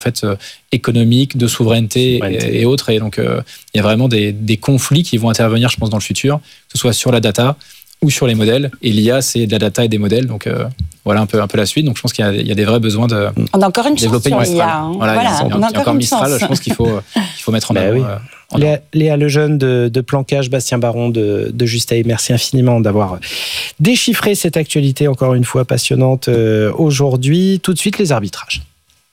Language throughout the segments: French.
économiques, de souveraineté et autres. Et donc, il y a vraiment des conflits qui vont intervenir, je pense, dans le futur, que ce soit sur la data ou sur les modèles. Et l'IA, c'est de la data et des modèles. Donc, voilà un peu la suite. Donc, je pense qu'il y a des vrais besoins de on a encore une développer chance une sur Mistral. l'IA. Voilà, il y a encore Mistral. Je pense qu'il faut mettre en avant. Léa Lejeune de Plancage, Bastien Baron de Justae, merci infiniment d'avoir déchiffré cette actualité encore une fois passionnante aujourd'hui. Tout de suite, les arbitrages.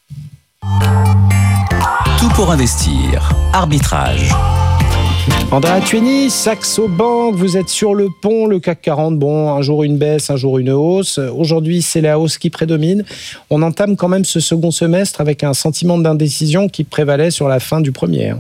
Tout pour investir. Arbitrage. Andrea Tueni, Saxo Bank, vous êtes sur le pont, le CAC 40, bon, un jour une baisse, un jour une hausse. Aujourd'hui, c'est la hausse qui prédomine. On entame quand même ce second semestre avec un sentiment d'indécision qui prévalait sur la fin du premier.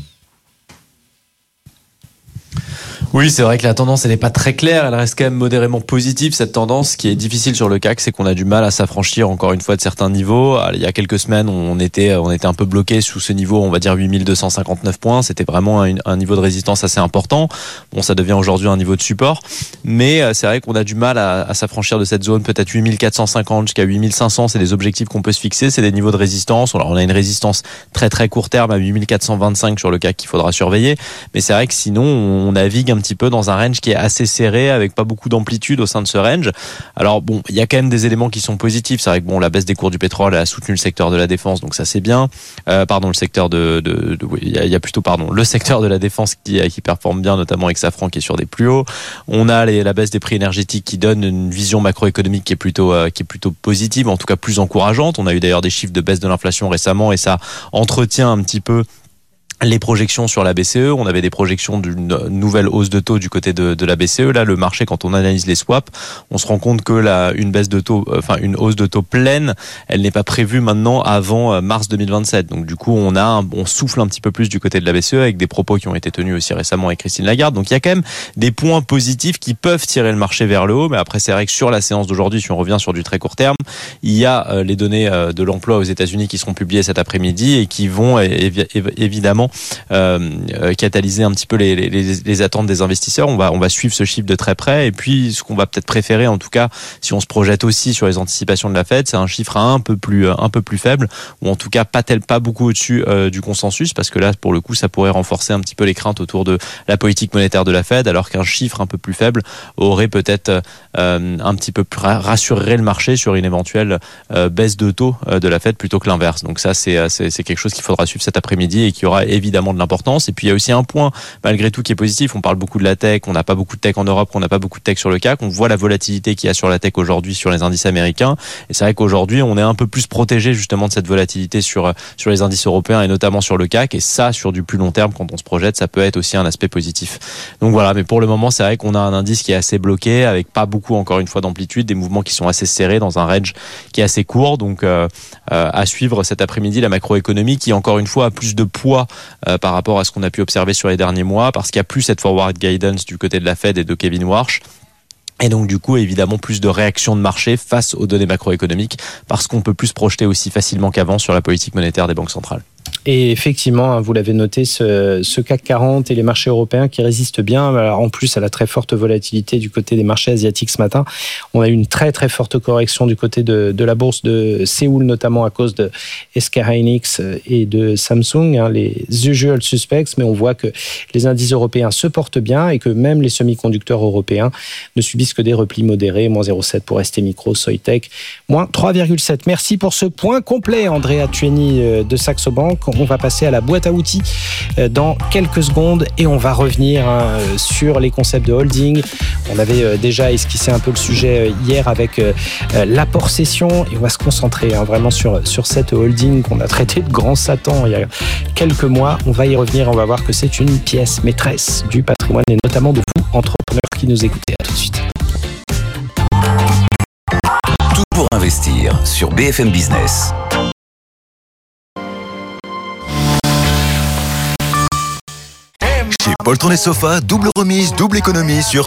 Oui, c'est vrai que la tendance, elle n'est pas très claire. Elle reste quand même modérément positive, cette tendance. Ce qui est difficile sur le CAC, c'est qu'on a du mal à s'affranchir, encore une fois, de certains niveaux. Alors, il y a quelques semaines, on était un peu bloqué sous ce niveau, on va dire 8259 points. C'était vraiment un niveau de résistance assez important. Bon, ça devient aujourd'hui un niveau de support. Mais c'est vrai qu'on a du mal à s'affranchir de cette zone. Peut-être 8450 jusqu'à 8500, c'est des objectifs qu'on peut se fixer. C'est des niveaux de résistance. Alors, on a une résistance très, très court terme à 8425 sur le CAC qu'il faudra surveiller. Mais c'est vrai que sinon, on navigue un petit peu dans un range qui est assez serré avec pas beaucoup d'amplitude au sein de ce range. Alors bon, il y a quand même des éléments qui sont positifs. C'est vrai que bon, la baisse des cours du pétrole a soutenu le secteur de la défense, donc ça c'est bien. Le secteur le secteur de la défense qui performe bien, notamment avec Safran qui est sur des plus hauts. On a la baisse des prix énergétiques qui donne une vision macroéconomique qui est plutôt positive, en tout cas plus encourageante. On a eu d'ailleurs des chiffres de baisse de l'inflation récemment et ça entretient un petit peu les projections sur la BCE. On avait des projections d'une nouvelle hausse de taux du côté de la BCE. Là, le marché, quand on analyse les swaps, on se rend compte que une une hausse de taux pleine, elle n'est pas prévue maintenant avant mars 2027. Donc, du coup, on souffle un petit peu plus du côté de la BCE avec des propos qui ont été tenus aussi récemment avec Christine Lagarde. Donc, il y a quand même des points positifs qui peuvent tirer le marché vers le haut. Mais après, c'est vrai que sur la séance d'aujourd'hui, si on revient sur du très court terme, il y a les données de l'emploi aux États-Unis qui seront publiées cet après-midi et qui vont évidemment catalyser un petit peu les attentes des investisseurs. On va suivre ce chiffre de très près et puis ce qu'on va peut-être préférer, en tout cas si on se projette aussi sur les anticipations de la Fed, c'est un chiffre un peu plus faible ou en tout cas pas beaucoup au-dessus du consensus, parce que là pour le coup ça pourrait renforcer un petit peu les craintes autour de la politique monétaire de la Fed, alors qu'un chiffre un peu plus faible aurait peut-être un petit peu plus rassurerait le marché sur une éventuelle baisse de taux de la Fed plutôt que l'inverse. Donc ça c'est quelque chose qu'il faudra suivre cet après-midi et qui aura évidemment de l'importance. Et puis il y a aussi un point malgré tout qui est positif. On parle beaucoup de la tech, on n'a pas beaucoup de tech en Europe, on n'a pas beaucoup de tech sur le CAC. On voit la volatilité qu'il y a sur la tech aujourd'hui sur les indices américains. Et c'est vrai qu'aujourd'hui on est un peu plus protégé justement de cette volatilité sur les indices européens et notamment sur le CAC. Et ça, sur du plus long terme, quand on se projette, ça peut être aussi un aspect positif. Donc voilà, mais pour le moment c'est vrai qu'on a un indice qui est assez bloqué avec pas beaucoup, encore une fois, d'amplitude, des mouvements qui sont assez serrés dans un range qui est assez court. Donc à suivre cet après-midi la macroéconomie qui, encore une fois, a plus de poids par rapport à ce qu'on a pu observer sur les derniers mois, parce qu'il n'y a plus cette forward guidance du côté de la Fed et de Kevin Warsh. Et donc, du coup, évidemment, plus de réaction de marché face aux données macroéconomiques, parce qu'on peut plus se projeter aussi facilement qu'avant sur la politique monétaire des banques centrales. Et effectivement, vous l'avez noté, ce CAC 40 et les marchés européens qui résistent bien. Alors, en plus, à la très forte volatilité du côté des marchés asiatiques ce matin, on a eu une très très forte correction du côté de la bourse de Séoul, notamment à cause de SK Hynix et de Samsung, les usual suspects. Mais on voit que les indices européens se portent bien et que même les semi-conducteurs européens ne subissent que des replis modérés. Moins 0,7 pour ST Micro, Soitec, moins 3,7. Merci pour ce point complet, Andrea Tueni de Saxo Bank. On va passer à la boîte à outils dans quelques secondes et on va revenir sur les concepts de holding. On avait déjà esquissé un peu le sujet hier avec l'apport cession et on va se concentrer vraiment sur cette holding qu'on a traité de grand Satan il y a quelques mois. On va y revenir, on va voir que c'est une pièce maîtresse du patrimoine et notamment de vous, entrepreneurs qui nous écoutez. À tout de suite. Tout pour investir sur BFM Business. Chez Poltron et Sofa, double remise, double économie sur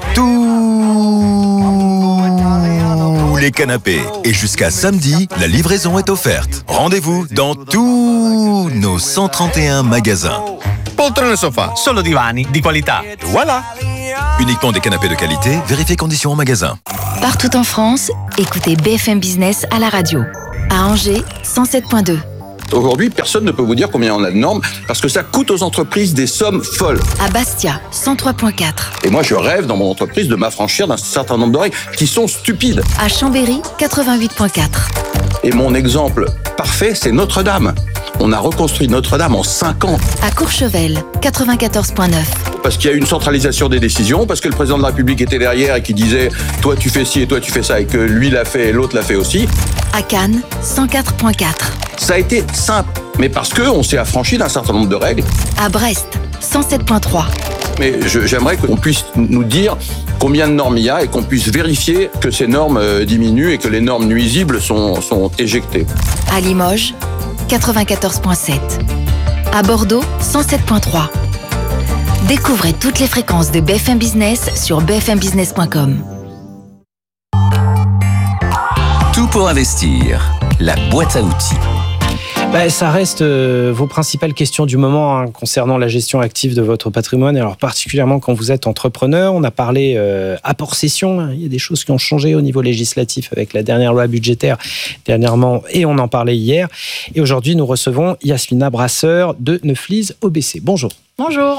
tous les canapés. Et jusqu'à samedi, la livraison est offerte. Rendez-vous dans tous nos 131 magasins. Poltron et Sofa, solo divani di qualità. Voilà. Uniquement des canapés de qualité, vérifiez conditions en magasin. Partout en France, écoutez BFM Business à la radio. À Angers, 107.2. Aujourd'hui, personne ne peut vous dire combien on a de normes parce que ça coûte aux entreprises des sommes folles. À Bastia, 103.4. Et moi, je rêve dans mon entreprise de m'affranchir d'un certain nombre de règles qui sont stupides. À Chambéry, 88.4. Et mon exemple parfait, c'est Notre-Dame. On a reconstruit Notre-Dame en 5 ans. À Courchevel, 94.9. Parce qu'il y a eu une centralisation des décisions, parce que le président de la République était derrière et qui disait « toi tu fais ci et toi tu fais ça » et que lui l'a fait et l'autre l'a fait aussi. À Cannes, 104.4. Ça a été simple, mais parce qu'on s'est affranchi d'un certain nombre de règles. À Brest, 107.3. Mais j'aimerais qu'on puisse nous dire combien de normes il y a et qu'on puisse vérifier que ces normes diminuent et que les normes nuisibles sont éjectées. À Limoges, 94.7. À Bordeaux, 107.3. Découvrez toutes les fréquences de BFM Business sur bfmbusiness.com. Tout pour investir, la boîte à outils. Ça reste vos principales questions du moment concernant la gestion active de votre patrimoine. Alors particulièrement quand vous êtes entrepreneur, on a parlé apport-cession. Il y a des choses qui ont changé au niveau législatif avec la dernière loi budgétaire dernièrement et on en parlait hier. Et aujourd'hui, nous recevons Yasmina Brasseur de Neuflize OBC. Bonjour. Bonjour.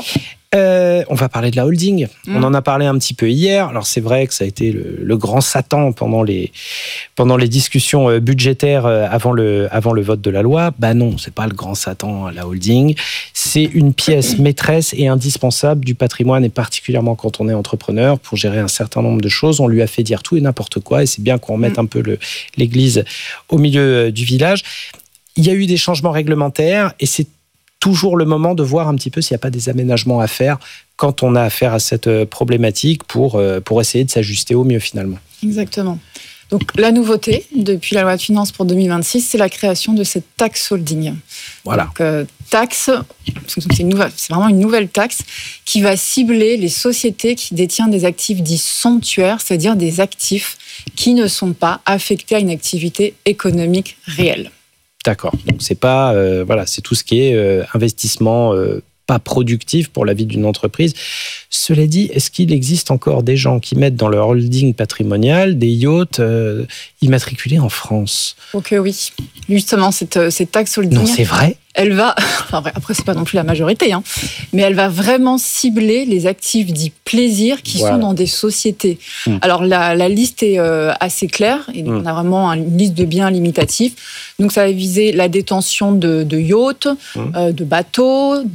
On va parler de la holding. On en a parlé un petit peu hier. Alors c'est vrai que ça a été le grand Satan pendant les discussions budgétaires avant le vote de la loi. Non, c'est pas le grand Satan, la holding. C'est une pièce maîtresse et indispensable du patrimoine et particulièrement quand on est entrepreneur pour gérer un certain nombre de choses. On lui a fait dire tout et n'importe quoi et c'est bien qu'on remette un peu l'église au milieu du village. Il y a eu des changements réglementaires et c'est toujours le moment de voir un petit peu s'il n'y a pas des aménagements à faire quand on a affaire à cette problématique pour essayer de s'ajuster au mieux finalement. Exactement. Donc la nouveauté depuis la loi de finances pour 2026, c'est la création de cette taxe holding. Voilà. Donc taxe, c'est vraiment une nouvelle taxe qui va cibler les sociétés qui détiennent des actifs dits somptuaires, c'est-à-dire des actifs qui ne sont pas affectés à une activité économique réelle. D'accord. Donc c'est pas c'est tout ce qui est investissement pas productif pour la vie d'une entreprise. Cela dit, est-ce qu'il existe encore des gens qui mettent dans leur holding patrimonial des yachts immatriculés en France ? Ok, oui. Justement, cette taxe holding. Non, c'est vrai ? Elle va, après c'est pas non plus la majorité, mais elle va vraiment cibler les actifs dits plaisir qui sont dans des sociétés. Alors la liste est assez claire, et on a vraiment une liste de biens limitatifs. Donc ça va viser la détention de yachts, de bateaux,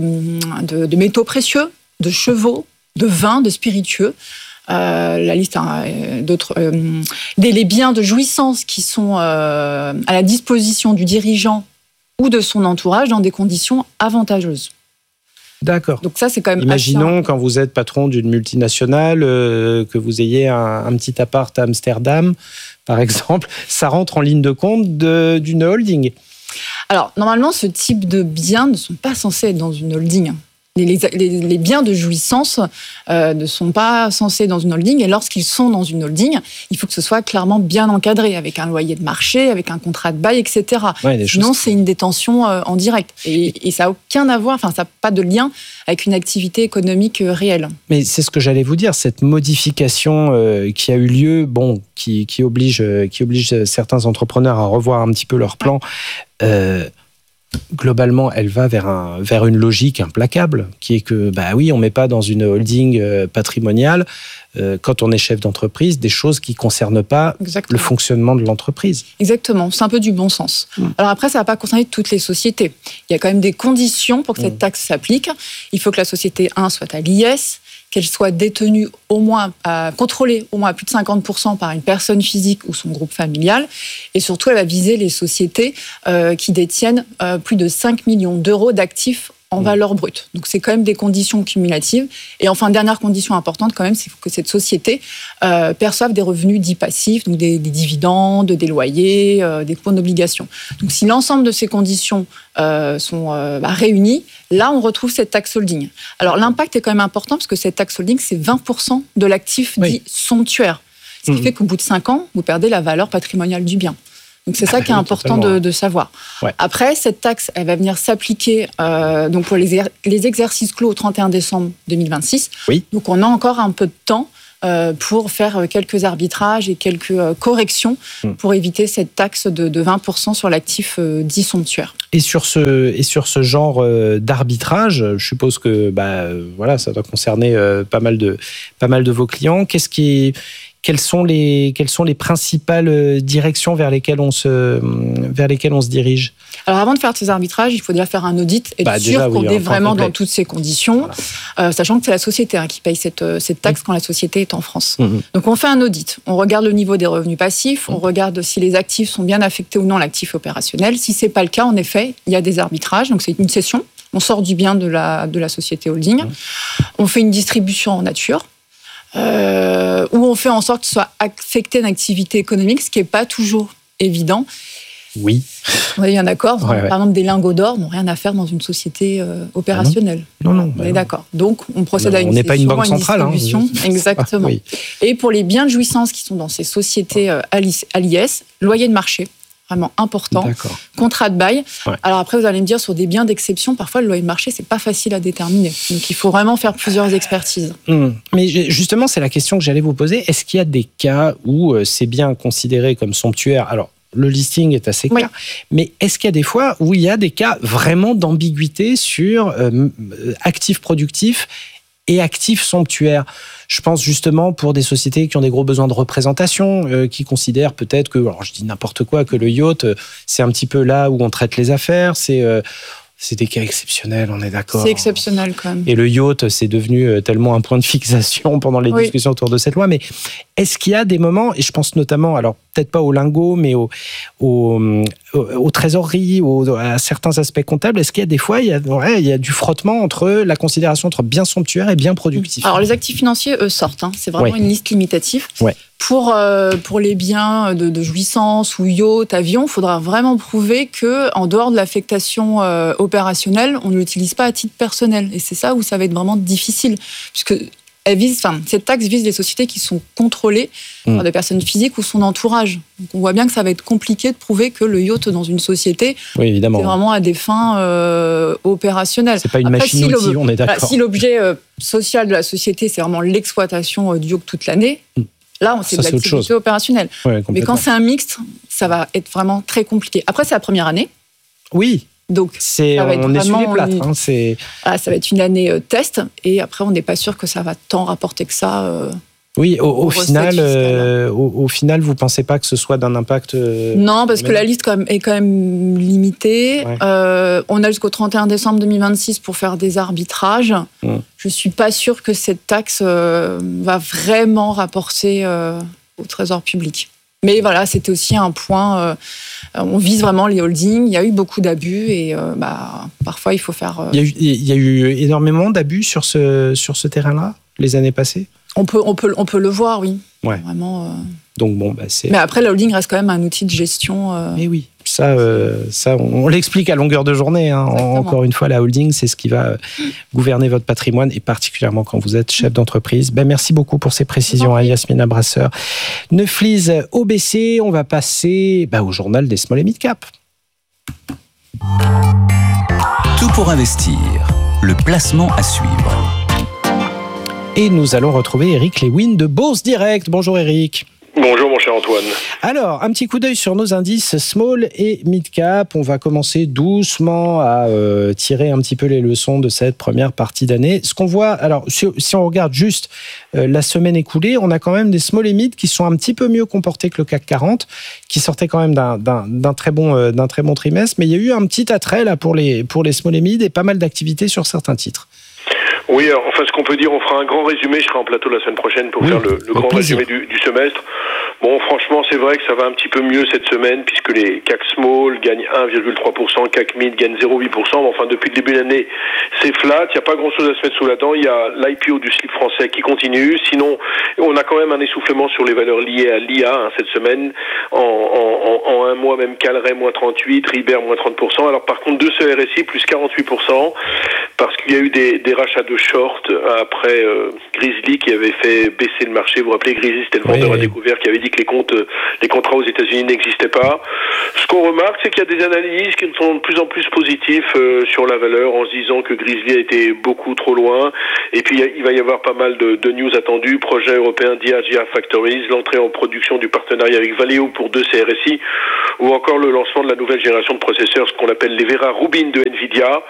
de métaux précieux, de chevaux, de vins, de spiritueux. La liste d'autres, les biens de jouissance qui sont à la disposition du dirigeant ou de son entourage dans des conditions avantageuses. D'accord. Donc ça, c'est quand même Imaginons quand vous êtes patron d'une multinationale, que vous ayez un petit appart à Amsterdam, par exemple, ça rentre en ligne de compte d'une holding. Alors, normalement, ce type de biens ne sont pas censés être dans une holding. Les biens de jouissance ne sont pas censés être dans une holding, et lorsqu'ils sont dans une holding, il faut que ce soit clairement bien encadré, avec un loyer de marché, avec un contrat de bail, etc. Sinon, c'est une détention en direct. Et ça n'a aucun à voir, ça n'a pas de lien avec une activité économique réelle. Mais c'est ce que j'allais vous dire, cette modification qui a eu lieu, qui oblige certains entrepreneurs à revoir un petit peu leur plan, globalement, elle va vers une logique implacable, qui est que, on ne met pas dans une holding patrimoniale, quand on est chef d'entreprise, des choses qui ne concernent pas le fonctionnement de l'entreprise. Exactement, c'est un peu du bon sens. Alors après, ça ne va pas concerner toutes les sociétés. Il y a quand même des conditions pour que cette taxe s'applique. Il faut que la société 1 soit à l'IS, qu'elle soit détenue contrôlée au moins à plus de 50% par une personne physique ou son groupe familial. Et surtout, elle va viser les sociétés qui détiennent plus de 5 millions d'euros d'actifs en valeur brute. Donc, c'est quand même des conditions cumulatives. Et enfin, dernière condition importante quand même, c'est que cette société perçoive des revenus dits passifs, donc des dividendes, des loyers, des coupons d'obligations. Donc, si l'ensemble de ces conditions sont réunies, là, on retrouve cette taxe holding. Alors, l'impact est quand même important parce que cette taxe holding, c'est 20% de l'actif dit somptuaire. Ce qui fait qu'au bout de 5 ans, vous perdez la valeur patrimoniale du bien. Donc c'est ça qui est important de savoir. Après, cette taxe, elle va venir s'appliquer pour les exercices clos au 31 décembre 2026. Donc on a encore un peu de temps pour faire quelques arbitrages et quelques corrections pour éviter cette taxe de 20% sur l'actif dit somptuaire. Et sur ce genre d'arbitrage, je suppose que ça doit concerner pas mal de vos clients. Quelles sont les principales directions vers lesquelles on se dirige? Alors avant de faire ces arbitrages, il faut déjà faire un audit et être sûr qu'on est vraiment dans toutes ces conditions, sachant que c'est la société qui paye cette taxe quand la société est en France. Donc on fait un audit, on regarde le niveau des revenus passifs, on regarde si les actifs sont bien affectés ou non à l'actif opérationnel. Si c'est pas le cas, en effet, il y a des arbitrages, donc c'est une cession, on sort du bien de la société holding, on fait une distribution en nature, où on fait en sorte que soit affecté une activité économique, ce qui n'est pas toujours évident. Oui. On a eu un accord. Par exemple, des lingots d'or n'ont rien à faire dans une société opérationnelle. Non. On est d'accord. Donc, on procède à une cession, pas une banque centrale, distribution. Exactement. Oui. Et pour les biens de jouissance qui sont dans ces sociétés à l'IS, loyer de marché, vraiment important. D'accord. Contrat de bail. Ouais. Alors après, vous allez me dire, sur des biens d'exception, parfois, le loyer de marché, c'est pas facile à déterminer. Donc, il faut vraiment faire plusieurs expertises. Mais justement, c'est la question que j'allais vous poser. Est-ce qu'il y a des cas où c'est bien considéré comme somptuaire? Alors, le listing est assez clair, mais est-ce qu'il y a des fois où il y a des cas vraiment d'ambiguïté sur actifs productifs et actifs somptuaires? Je pense justement pour des sociétés qui ont des gros besoins de représentation, qui considèrent peut-être que, alors je dis n'importe quoi, que le yacht, c'est un petit peu là où on traite les affaires, c'est des cas exceptionnels, on est d'accord. C'est exceptionnel quand même. Et le yacht, c'est devenu tellement un point de fixation pendant les discussions autour de cette loi. Mais est-ce qu'il y a des moments, et je pense notamment, alors peut-être pas au lingot, mais aux trésoreries, à certains aspects comptables, est-ce qu'il y a des fois, il y a du frottement entre la considération entre bien somptuaire et bien productif? Alors les actifs financiers, eux, sortent. C'est vraiment une liste limitative. Pour les biens de jouissance ou yacht, avion, il faudra vraiment prouver qu'en dehors de l'affectation opérationnelle, on ne l'utilise pas à titre personnel. Et c'est ça où ça va être vraiment difficile, puisque cette taxe vise les sociétés qui sont contrôlées par des personnes physiques ou son entourage. Donc on voit bien que ça va être compliqué de prouver que le yacht dans une société, c'est vraiment à des fins opérationnelles. C'est pas une machine outil, on est d'accord. Si l'objet social de la société, c'est vraiment l'exploitation du yacht toute l'année, là, c'est de l'activité opérationnelle. Mais quand c'est un mixte, ça va être vraiment très compliqué. Après, c'est la première année. Oui. Donc, on est sur les plâtres. Ça va être une année test. Et après, on n'est pas sûr que ça va tant rapporter que ça. Oui, au final, vous ne pensez pas que ce soit d'un impact... Non, parce que la liste est quand même limitée. On a jusqu'au 31 décembre 2026 pour faire des arbitrages. Je ne suis pas sûre que cette taxe va vraiment rapporter au trésor public. Mais voilà, c'était aussi un point... on vise vraiment les holdings. Il y a eu beaucoup d'abus et parfois, il faut faire... Il y a eu énormément d'abus sur ce terrain-là, les années passées? On peut le voir, oui. Vraiment. Donc Mais après, la holding reste quand même un outil de gestion. Mais oui, ça, on l'explique à longueur de journée. Encore une fois, la holding, c'est ce qui va gouverner votre patrimoine, et particulièrement quand vous êtes chef d'entreprise. Merci beaucoup pour ces précisions, Yasmina Brasseur. Neuflize OBC, on va passer au journal des Small et Mid Cap. Tout pour investir, le placement à suivre. Et nous allons retrouver Eric Lewin de Bourse Direct. Bonjour Eric. Bonjour mon cher Antoine. Alors, un petit coup d'œil sur nos indices small et mid cap. On va commencer doucement à tirer un petit peu les leçons de cette première partie d'année. Ce qu'on voit, alors si on regarde juste la semaine écoulée, on a quand même des small et mid qui sont un petit peu mieux comportés que le CAC 40, qui sortaient quand même d'un très bon trimestre. Mais il y a eu un petit attrait là pour les small et mid et pas mal d'activités sur certains titres. Oui, enfin, ce qu'on peut dire, on fera un grand résumé. Je serai en plateau la semaine prochaine pour faire le grand résumé du semestre. Bon, franchement, c'est vrai que ça va un petit peu mieux cette semaine, puisque les CAC Small gagnent 1,3%, CAC Mid gagne 0,8%. Mais enfin, depuis le début de l'année, c'est flat. Il n'y a pas grand-chose à se mettre sous la dent. Il y a l'IPO du slip français qui continue. Sinon, on a quand même un essoufflement sur les valeurs liées à l'IA cette semaine. En un mois, même Calray, moins 38, Ribert, moins 30%. Alors, par contre, 2 RSI, plus 48%. parce qu'il y a eu des rachats de short après Grizzly qui avait fait baisser le marché. Vous vous rappelez, Grizzly, c'était le vendeur à découvert qui avait dit que les contrats aux États-Unis n'existaient pas. Ce qu'on remarque, c'est qu'il y a des analyses qui sont de plus en plus positives sur la valeur, en se disant que Grizzly a été beaucoup trop loin. Et puis il va y avoir pas mal de news attendues. Projet européen d'IA Factories, l'entrée en production du partenariat avec Valeo pour 2 CRSI, ou encore le lancement de la nouvelle génération de processeurs, ce qu'on appelle les Vera Rubin de Nvidia.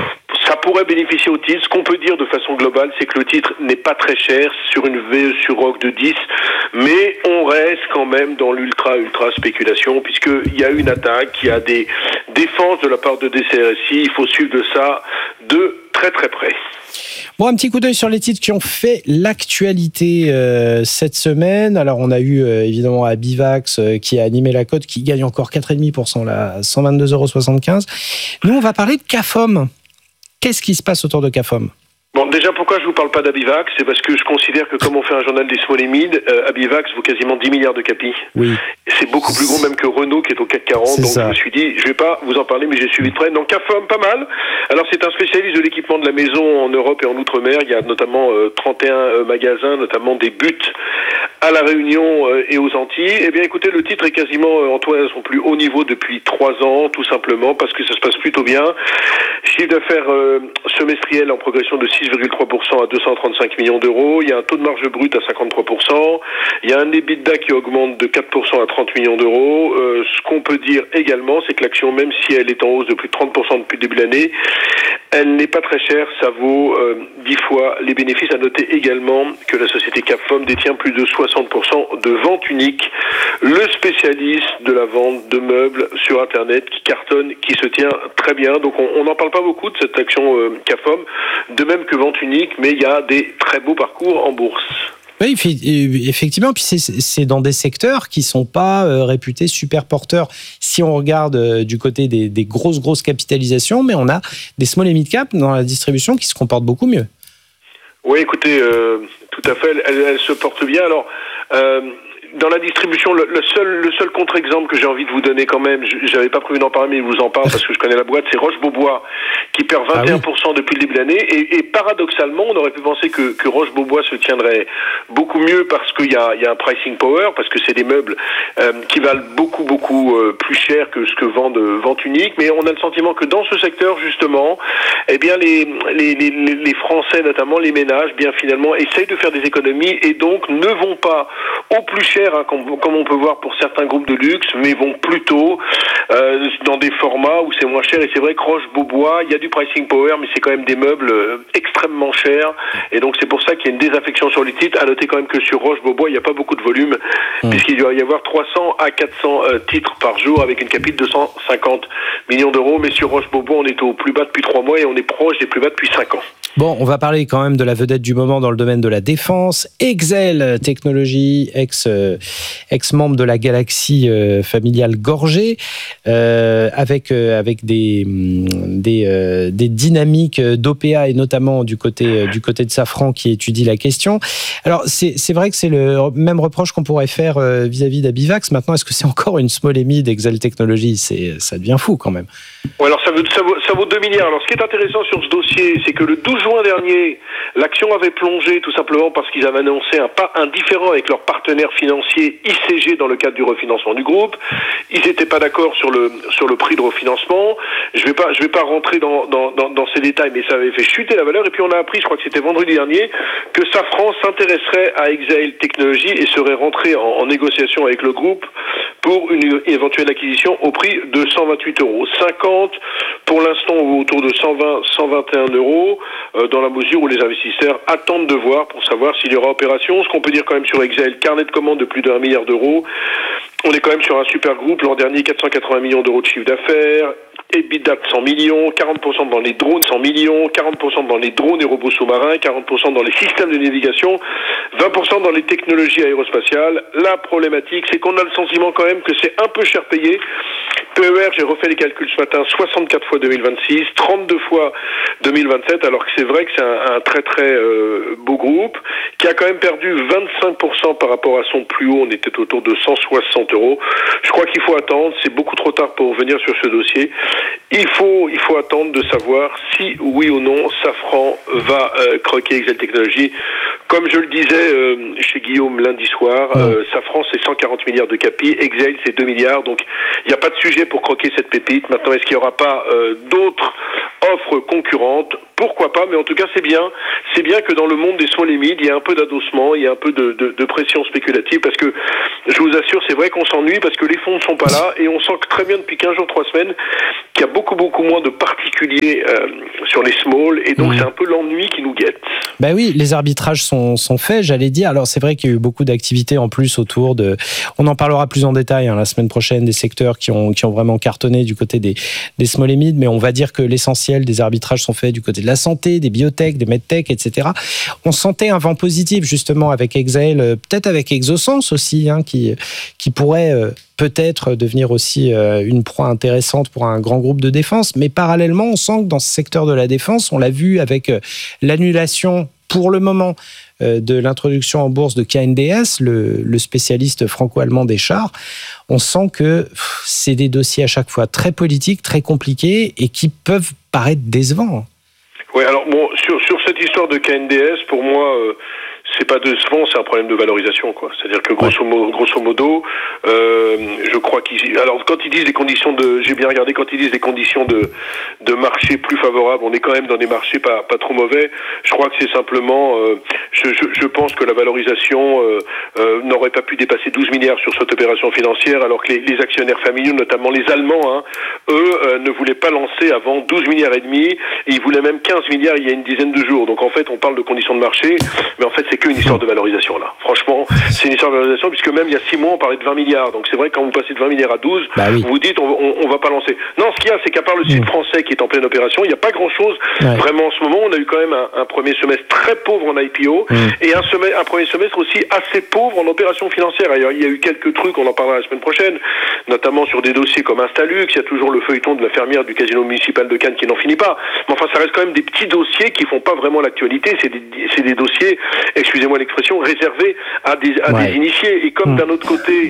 Ça pourrait bénéficier au titre. Ce qu'on peut dire de façon globale, c'est que le titre n'est pas très cher sur une VE sur ROC de 10, mais on reste quand même dans l'ultra spéculation, puisqu'il y a une attaque, il y a des défenses de la part de DCRSI. Il faut suivre de ça de très très près. Bon, un petit coup d'œil sur les titres qui ont fait l'actualité cette semaine. Alors, on a eu évidemment Abivax qui a animé la cote, qui gagne encore 4,5% là, à 122,75 €. Nous, on va parler de CAFOM. Qu'est-ce qui se passe autour de CAFOM ? Bon, déjà, pourquoi je vous parle pas d'Abivax ? C'est parce que je considère que comme on fait un journal des small et mid, Abivax vaut quasiment 10 milliards de capi. Oui. C'est beaucoup plus gros même que Renault qui est au CAC 40. C'est donc ça. je me suis dit, je vais pas vous en parler, mais j'ai suivi de près. Donc CAFOM, pas mal. Alors c'est un spécialiste de l'équipement de la maison en Europe et en Outre-mer. Il y a notamment 31 magasins, notamment des buts à La Réunion et aux Antilles. Eh bien écoutez, le titre est quasiment en son plus haut niveau depuis 3 ans, tout simplement parce que ça se passe plutôt bien. Chiffre d'affaires semestriel en progression de 6,3% à 235 millions d'euros. Il y a un taux de marge brute à 53%. Il y a un EBITDA qui augmente de 4% à 30 millions d'euros. Ce qu'on peut dire également, c'est que l'action, même si elle est en hausse de plus de 30% depuis le début de l'année, elle n'est pas très chère. Ça vaut 10 fois les bénéfices. À noter également que la société CAFOM détient plus de 60% de vente unique. Le spécialiste de la vente de meubles sur Internet qui cartonne, qui se tient très bien. Donc on n'en parle pas beaucoup de cette action CAFOM, de même que vente unique, mais il y a des très beaux parcours en bourse. Oui, effectivement, puis c'est dans des secteurs qui sont pas réputés super porteurs. Si on regarde du côté des grosses capitalisations, mais on a des small et mid cap dans la distribution qui se comportent beaucoup mieux. Oui, écoutez, tout à fait, elle se porte bien. Alors, dans la distribution, le seul contre-exemple que j'ai envie de vous donner quand même, j'avais pas prévu d'en parler, mais je vous en parle parce que je connais la boîte, c'est Roche-Beaubois qui perd 21% depuis le début de l'année. Et paradoxalement, on aurait pu penser que Roche-Beaubois se tiendrait beaucoup mieux parce qu'il y a un pricing power, parce que c'est des meubles qui valent beaucoup plus cher que ce que vendent Vente Unique. Mais on a le sentiment que dans ce secteur, justement, eh bien les Français, notamment les ménages, bien finalement, essayent de faire des économies et donc ne vont pas au plus cher, comme on peut voir pour certains groupes de luxe, mais vont plutôt dans des formats où c'est moins cher. Et c'est vrai que Roche-Beaubois, il y a du pricing power, mais c'est quand même des meubles extrêmement chers. Et donc c'est pour ça qu'il y a une désaffection sur les titres. À noter quand même que sur Roche-Beaubois, il n'y a pas beaucoup de volume, puisqu'il doit y avoir 300 à 400 titres par jour avec une capitale de 150 millions d'euros. Mais sur Roche-Beaubois, on est au plus bas depuis 3 mois et on est proche des plus bas depuis 5 ans. Bon, on va parler quand même de la vedette du moment dans le domaine de la défense. Exel Technologies, ex-membre de la galaxie familiale Gorgé, avec des dynamiques d'OPA et notamment du côté de Safran qui étudie la question. Alors, c'est vrai que c'est le même reproche qu'on pourrait faire vis-à-vis d'Abivax. Maintenant, est-ce que c'est encore une small et mid Exel Technologies ? Ça devient fou quand même. Ouais, alors ça vaut 2 milliards. Alors, ce qui est intéressant sur ce dossier, c'est que le 12 juin dernier, l'action avait plongé tout simplement parce qu'ils avaient annoncé un pas indifférent avec leur partenaire financier ICG dans le cadre du refinancement du groupe. Ils n'étaient pas d'accord sur le prix de refinancement. Je vais pas rentrer dans ces détails, mais ça avait fait chuter la valeur. Et puis on a appris, je crois que c'était vendredi dernier, que Safran s'intéresserait à Exel Technologies et serait rentré en négociation avec le groupe pour une éventuelle acquisition au prix de 128 €. 50 pour l'instant autour de 120, 121 €, dans la mesure où les investisseurs attendent de voir pour savoir s'il y aura opération. Ce qu'on peut dire quand même sur Exel, carnet de commandes de plus d'1 milliard d'euros. On est quand même sur un super groupe. L'an dernier, 480 millions d'euros de chiffre d'affaires. EBITDA de 100 millions, 40% dans les drones, 100 millions, 40% dans les drones et robots sous-marins, 40% dans les systèmes de navigation, 20% dans les technologies aérospatiales. La problématique, c'est qu'on a le sentiment quand même que c'est un peu cher payé PER, j'ai refait les calculs ce matin, 64 fois 2026, 32 fois 2027, alors que c'est vrai que c'est un très très beau groupe, qui a quand même perdu 25% par rapport à son plus haut, on était autour de 160 €. Je crois qu'il faut attendre, c'est beaucoup trop tard pour revenir sur ce dossier. Il faut attendre de savoir si, oui ou non, Safran va croquer Exail Technologies. Comme je le disais chez Guillaume lundi soir, Safran c'est 140 milliards de capi, Exail c'est 2 milliards, donc il n'y a pas de sujet pour croquer cette pépite. Maintenant, est-ce qu'il n'y aura pas d'autres offres concurrentes? Pourquoi pas, mais en tout cas c'est bien que dans le monde des small et mid, il y a un peu d'adossement, il y a un peu de pression spéculative, parce que je vous assure, c'est vrai qu'on s'ennuie parce que les fonds ne sont pas là, et on sent que très bien depuis 15 jours, 3 semaines, qu'il y a beaucoup moins de particuliers sur les small, et donc c'est un peu l'ennui qui nous guette. Ben oui, les arbitrages sont faits, j'allais dire. Alors c'est vrai qu'il y a eu beaucoup d'activités en plus autour de... On en parlera plus en détail la semaine prochaine, des secteurs qui ont vraiment cartonné du côté des small et mid, mais on va dire que l'essentiel des arbitrages sont faits du côté de la santé, des biotech, des medtech, etc. On sentait un vent positif justement avec Exail, peut-être avec Exosens aussi, qui pourrait peut-être devenir aussi une proie intéressante pour un grand groupe de défense. Mais parallèlement, on sent que dans ce secteur de la défense, on l'a vu avec l'annulation pour le moment de l'introduction en bourse de KNDS, le spécialiste franco-allemand des chars, on sent que c'est des dossiers à chaque fois très politiques, très compliqués et qui peuvent paraître décevants. Oui, alors bon, sur cette histoire de KNDS, pour moi, c'est pas décevant, c'est un problème de valorisation, quoi. C'est-à-dire que grosso modo, je crois alors quand ils disent des conditions j'ai bien regardé, quand ils disent des conditions de marché plus favorables, on est quand même dans des marchés pas trop mauvais. Je crois que c'est simplement, je pense que la valorisation n'aurait pas pu dépasser 12 milliards sur cette opération financière, alors que les actionnaires familiaux, notamment les Allemands, eux, ne voulaient pas lancer avant 12 milliards et demi, et ils voulaient même 15 milliards il y a une dizaine de jours. Donc en fait, on parle de conditions de marché, mais en fait, c'est qu'une histoire de valorisation, là. Franchement, c'est une histoire de valorisation, puisque même il y a 6 mois, on parlait de 20 milliards. Donc c'est vrai que quand vous passez de 20 milliards à 12, vous vous dites, on va pas lancer. Non, ce qu'il y a, c'est qu'à part le site français qui est en pleine opération, il n'y a pas grand-chose vraiment en ce moment. On a eu quand même un premier semestre très pauvre en IPO, et un premier semestre aussi assez pauvre en opération financière. Ailleurs, il y a eu quelques trucs, on en parlera la semaine prochaine, notamment sur des dossiers comme Instalux. Il y a toujours le feuilleton de la fermière du casino municipal de Cannes qui n'en finit pas. Mais enfin, ça reste quand même des petits dossiers qui font pas vraiment l'actualité. C'est des dossiers, excusez-moi l'expression, réservés à des initiés. Et comme d'un autre côté,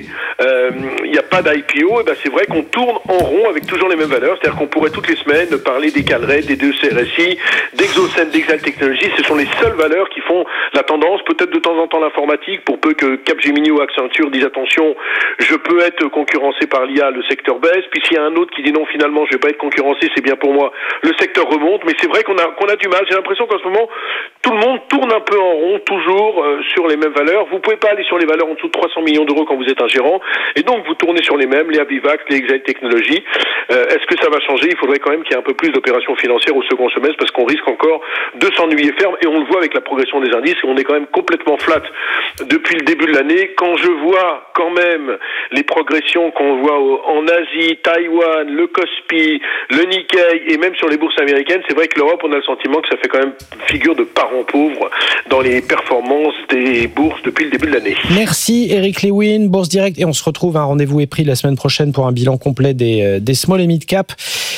il n'y a pas d'IPO, et ben c'est vrai qu'on tourne en rond avec toujours les mêmes valeurs. C'est-à-dire qu'on pourrait toutes les semaines parler des Calred, des 2 CRSI, d'Exocen, d'Exail Technologies. Ce sont les seules valeurs qui font la tendance. Peut-être de temps en temps l'informatique, pour peu que Capgemini ou Accenture disent attention, je peux être concurrencé par l'IA, le secteur baisse. Puis s'il y a un autre qui dit non, finalement, je vais pas être concurrencé, c'est bien pour moi, le secteur remonte. Mais c'est vrai qu'on a du mal. J'ai l'impression qu'en ce moment, tout le monde tourne un peu en rond, toujours sur les mêmes valeurs. Vous pouvez pas aller sur les valeurs en dessous de 300 millions d'euros quand vous êtes un gérant, et donc vous tournez sur les mêmes, les Abivax, les Exail Technologies. Est-ce que ça va changer? Il faudrait quand même qu'il y ait un peu plus d'opérations financières au second semestre, parce qu'on risque encore de s'ennuyer ferme, et on le voit avec la progression des indices, on est quand même complètement flat depuis le début de l'année. Quand je vois quand même les progressions qu'on voit en Asie, Taïwan, le Kospi, le Nikkei, et même sur les bourses américaines, c'est vrai que l'Europe, on a le sentiment que ça fait quand même figure de parent pauvre dans les performances des bourses depuis le début de l'année. Merci Eric Lewin, Bourse Direct, et on se retrouve, un rendez-vous est pris la semaine prochaine pour un bilan complet des small et mid cap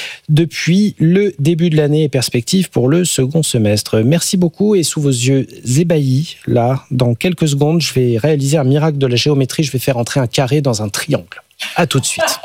depuis le début de l'année et perspective pour le second semestre. Merci beaucoup, et sous vos yeux ébahis, là, dans quelques secondes, je vais réaliser un miracle de la géométrie, je vais faire entrer un carré dans un triangle. À tout de suite.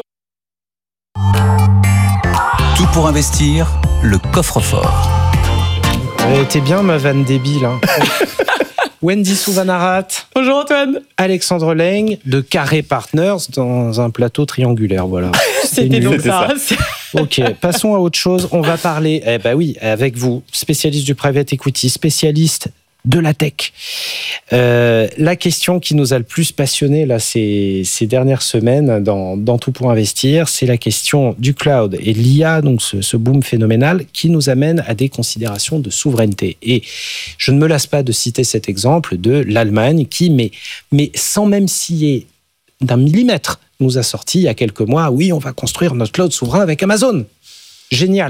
Tout pour investir, le coffre-fort. T'es bien ma vanne débile, hein. Wendy Souvanarat. Bonjour Antoine. Alexandre Leng de Carré Partners dans un plateau triangulaire, voilà. C'était donc ça. Ok, passons à autre chose. On va parler, avec vous, spécialiste du private equity, spécialiste de la tech. La question qui nous a le plus passionné là, ces dernières semaines dans Tout pour investir, c'est la question du cloud et de l'IA, donc ce boom phénoménal qui nous amène à des considérations de souveraineté. Et je ne me lasse pas de citer cet exemple de l'Allemagne qui, mais sans même scier d'un millimètre, nous a sorti il y a quelques mois, oui, on va construire notre cloud souverain avec Amazon. Génial.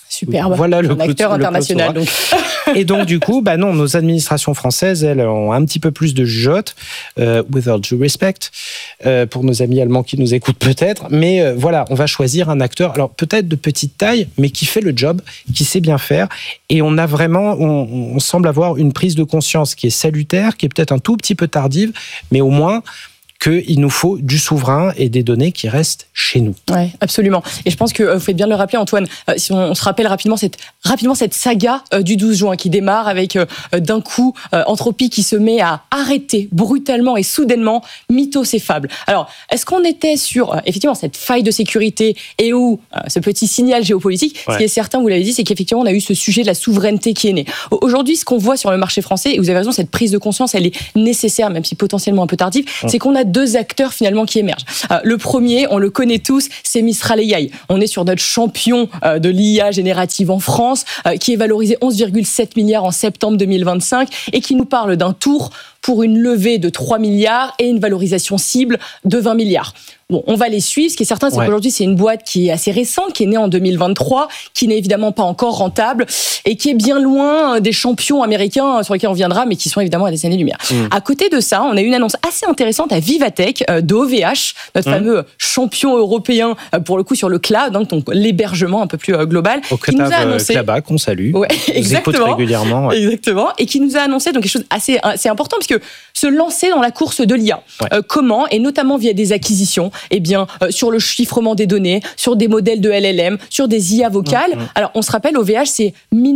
Superbe. Voilà un acteur international. Donc. Et donc, du coup, non, nos administrations françaises, elles, ont un petit peu plus de jugeote, with all due respect, pour nos amis allemands qui nous écoutent peut-être. Mais voilà, on va choisir un acteur, alors peut-être de petite taille, mais qui fait le job, qui sait bien faire. Et on a vraiment, on semble avoir une prise de conscience qui est salutaire, qui est peut-être un tout petit peu tardive, mais au moins qu'il nous faut du souverain et des données qui restent chez nous. Oui, absolument. Et je pense que vous faites bien de le rappeler, Antoine, si on se rappelle rapidement cette saga du 12 juin qui démarre avec d'un coup Anthropic qui se met à arrêter brutalement et soudainement Mythos et Fable. Alors, est-ce qu'on était sur effectivement cette faille de sécurité et où ce petit signal géopolitique? Ce qui est certain, vous l'avez dit, c'est qu'effectivement on a eu ce sujet de la souveraineté qui est né. Aujourd'hui, ce qu'on voit sur le marché français, et vous avez raison, cette prise de conscience, elle est nécessaire, même si potentiellement un peu tardive, c'est qu'on a deux acteurs finalement qui émergent. Le premier, on le connaît tous, c'est Mistral AI. On est sur notre champion de l'IA générative en France, qui est valorisé 11,7 milliards en septembre 2025 et qui nous parle d'un tour pour une levée de 3 milliards et une valorisation cible de 20 milliards. Bon, on va les suivre. Ce qui est certain, c'est qu'aujourd'hui, c'est une boîte qui est assez récente, qui est née en 2023, qui n'est évidemment pas encore rentable et qui est bien loin des champions américains sur lesquels on viendra, mais qui sont évidemment à des années-lumière. À côté de ça, on a eu une annonce assez intéressante à Vivatech de OVH, notre fameux champion européen, pour le coup, sur le cloud, donc l'hébergement un peu plus global. Qui nous a annoncé... Clabac, qu'on salue. Ouais, exactement. Régulièrement. Ouais. Exactement. Et qui nous a annoncé donc quelque chose assez important, parce que se lancer dans la course de l'IA. Comment? Et notamment via des acquisitions. Eh bien, sur le chiffrement des données, sur des modèles de LLM, sur des IA vocales. Alors, on se rappelle, OVH, c'est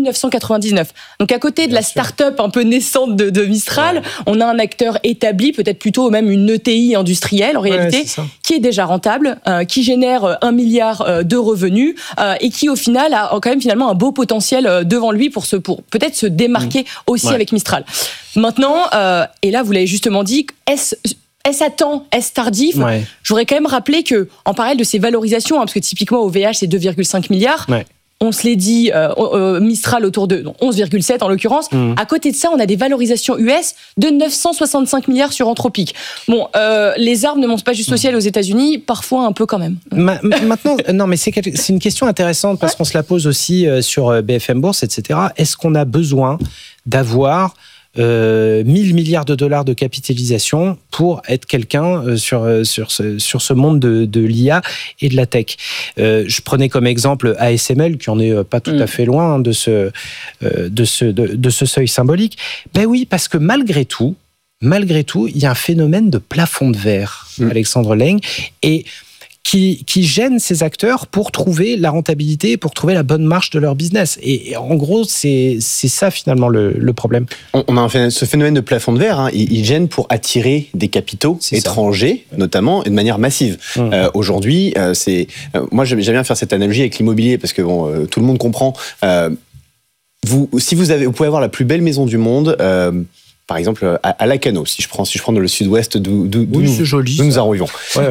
1999. Donc, à côté de la start-up un peu naissante de Mistral, on a un acteur établi, peut-être plutôt même une ETI industrielle, en réalité, qui est déjà rentable, qui génère 1 milliard de revenus et qui, au final, a quand même finalement un beau potentiel devant lui pour peut-être se démarquer aussi avec Mistral. Maintenant, et là, vous l'avez justement dit, est-ce à temps, est-ce tardif? Je voudrais quand même rappeler que, en parallèle de ces valorisations, parce que typiquement OVH c'est 2,5 milliards, on se l'est dit, Mistral autour de 11,7 en l'occurrence. À côté de ça, on a des valorisations US de 965 milliards sur Anthropic. Bon, les arbres ne montent pas juste au ciel aux États-Unis, parfois un peu quand même. Maintenant, non, mais c'est une question intéressante parce qu'on se la pose aussi sur BFM Bourse, etc. Est-ce qu'on a besoin d'avoir 1000 milliards de dollars de capitalisation pour être quelqu'un sur ce monde de l'IA et de la tech. Je prenais comme exemple ASML, qui en est pas tout à fait loin de ce seuil symbolique. Ben oui, parce que malgré tout, il y a un phénomène de plafond de verre, Alexandre Leng, et qui gênent ces acteurs pour trouver la rentabilité, pour trouver la bonne marche de leur business. Et en gros, c'est ça finalement le problème. On a ce phénomène de plafond de verre, il gêne pour attirer des capitaux étrangers, notamment, et de manière massive. Aujourd'hui, moi j'aime bien faire cette analogie avec l'immobilier, parce que tout le monde comprend. Vous pouvez avoir la plus belle maison du monde, par exemple à Lacanau, si je prends dans le sud-ouest d'où nous arrivons.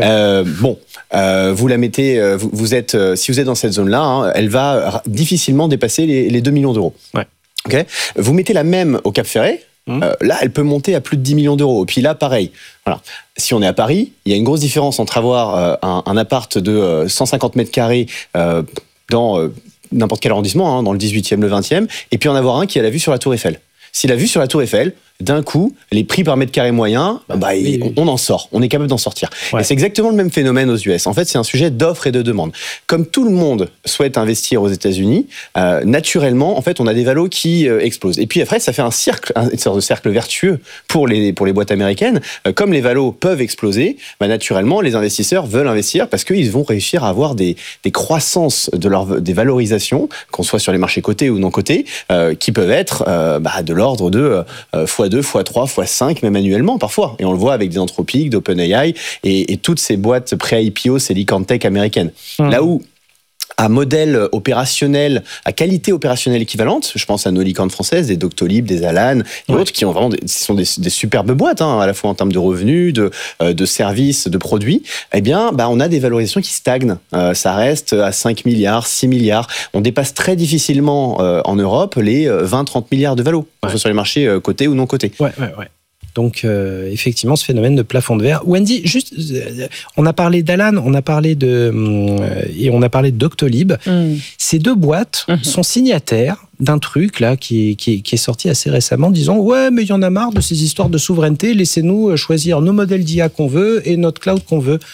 Vous la mettez, si vous êtes dans cette zone-là, elle va difficilement dépasser les 2 millions d'euros. Okay, vous mettez la même au Cap Ferret, là elle peut monter à plus de 10 millions d'euros. Et puis là, pareil. Voilà. Si on est à Paris, il y a une grosse différence entre avoir un appart de 150 mètres carrés dans n'importe quel arrondissement, dans le 18e, le 20e, et puis en avoir un qui a la vue sur la Tour Eiffel. Si la vue sur la Tour Eiffel, d'un coup, les prix par mètre carré moyen, on en sort, on est capable d'en sortir. Et c'est exactement le même phénomène aux US. En fait, c'est un sujet d'offre et de demande. Comme tout le monde souhaite investir aux États-Unis, naturellement, en fait, on a des valos qui explosent. Et puis après, ça fait une sorte de cercle vertueux pour les boîtes américaines. Comme les valos peuvent exploser, naturellement, les investisseurs veulent investir parce qu'ils vont réussir à avoir des croissances des valorisations, qu'on soit sur les marchés cotés ou non cotés, qui peuvent être de l'ordre de x2, x3, x5, même annuellement parfois. Et on le voit avec des Anthropic, d'OpenAI et toutes ces boîtes pré-IPO, ces licorne tech américaines. Là où, à modèle opérationnel, à qualité opérationnelle équivalente, je pense à nos licornes françaises, des Doctolib, des Alan et autres, qui ont vraiment sont des superbes boîtes, à la fois en termes de revenus, de services, de produits. Eh bien, on a des valorisations qui stagnent. Ça reste à 5 milliards, 6 milliards. On dépasse très difficilement en Europe les 20-30 milliards de valos, que ce soit sur les marchés cotés ou non cotés. Donc, effectivement, ce phénomène de plafond de verre. Wendy, juste, on a parlé d'Alan, on a parlé et on a parlé de Doctolib. Ces deux boîtes sont signataires d'un truc là qui est sorti assez récemment, disant ouais, mais il y en a marre de ces histoires de souveraineté, laissez-nous choisir nos modèles d'IA qu'on veut et notre cloud qu'on veut.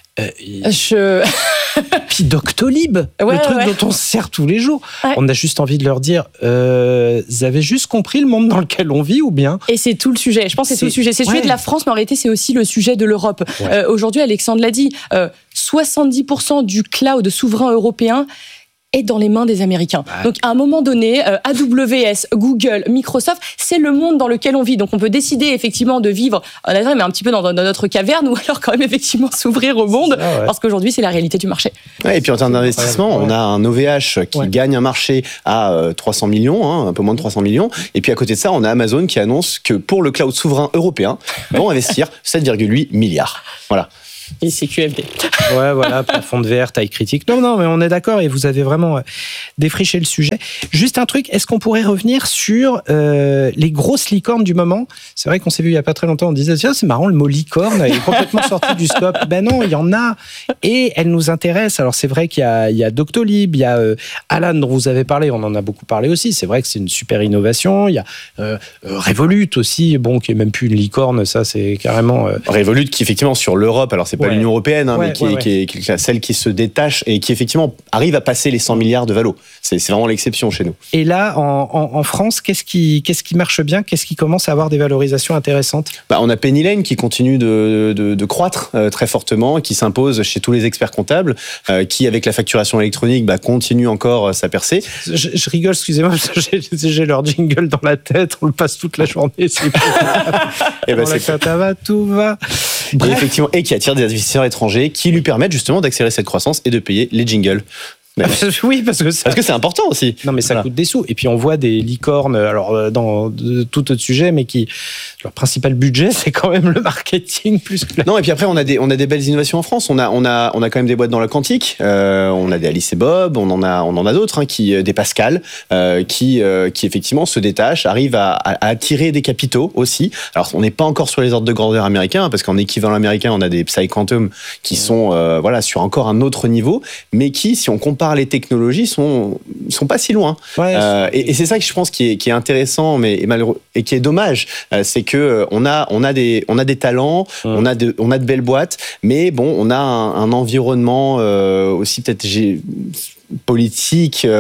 Puis Doctolib, le truc dont on se sert tous les jours. Ouais. On a juste envie de leur dire, vous avez juste compris le monde dans lequel on vit ou bien? Et c'est tout le sujet. Je pense que c'est tout le sujet. C'est le sujet de la France, mais en réalité, c'est aussi le sujet de l'Europe. Ouais. Aujourd'hui, Alexandre l'a dit, 70% du cloud souverain européen est dans les mains des Américains. Donc, à un moment donné, AWS, Google, Microsoft, c'est le monde dans lequel on vit. Donc, on peut décider effectivement de vivre, mais un petit peu dans notre caverne, ou alors quand même effectivement s'ouvrir au monde, parce qu'aujourd'hui, c'est la réalité du marché. Ouais, et puis en termes d'investissement, on a un OVH qui gagne un marché à 300 millions, un peu moins de 300 millions. Et puis à côté de ça, on a Amazon qui annonce que pour le cloud souverain européen, vont investir 7,8 milliards. Voilà. Et c'est QFD. Ouais, voilà, plafond de verre, taille critique. Non, mais on est d'accord et vous avez vraiment défriché le sujet. Juste un truc, est-ce qu'on pourrait revenir sur les grosses licornes du moment? C'est vrai qu'on s'est vu il n'y a pas très longtemps, on disait, tiens, c'est marrant, le mot licorne est complètement sorti du scope. Ben non, il y en a et elles nous intéressent. Alors c'est vrai qu'il y a Doctolib, il y a Alan dont vous avez parlé, on en a beaucoup parlé aussi. C'est vrai que c'est une super innovation. Il y a Revolut aussi, bon, qui est même plus une licorne, ça c'est carrément... Revolut qui effectivement sur l'Europe, alors c'est pas l'Union européenne, mais qui est celle qui se détache et qui effectivement arrive à passer les 100 milliards de valo. C'est vraiment l'exception chez nous. Et là, en France, qu'est-ce qui marche bien? Qu'est-ce qui commence à avoir des valorisations intéressantes? On a Penny Lane qui continue de croître très fortement, qui s'impose chez tous les experts comptables, qui avec la facturation électronique continue encore sa percée. Je rigole, excusez-moi, parce que j'ai leur jingle dans la tête, on le passe toute la journée. Tout va. Et effectivement, et qui attire des investisseurs étrangers qui lui permettent justement d'accélérer cette croissance et de payer les jingles. Oui, parce que c'est important aussi. Non, mais ça coûte des sous. Et puis on voit des licornes, alors dans tout autre sujet, mais qui leur principal budget, c'est quand même le marketing plus que. Non, et puis après on a des belles innovations en France. On a quand même des boîtes dans la quantique. On a des Alice et Bob. On en a d'autres, des Pascal, qui effectivement se détachent, arrivent à attirer des capitaux aussi. Alors on n'est pas encore sur les ordres de grandeur américains, parce qu'en équivalent américain, on a des PsyQuantum qui sont sur encore un autre niveau, mais qui, si on compare les technologies, sont pas si loin. Et c'est ça que je pense qui est intéressant, mais malheureux, et qui est dommage, c'est que on a des talents, on a de belles boîtes, mais bon, on a un environnement aussi peut-être politique, et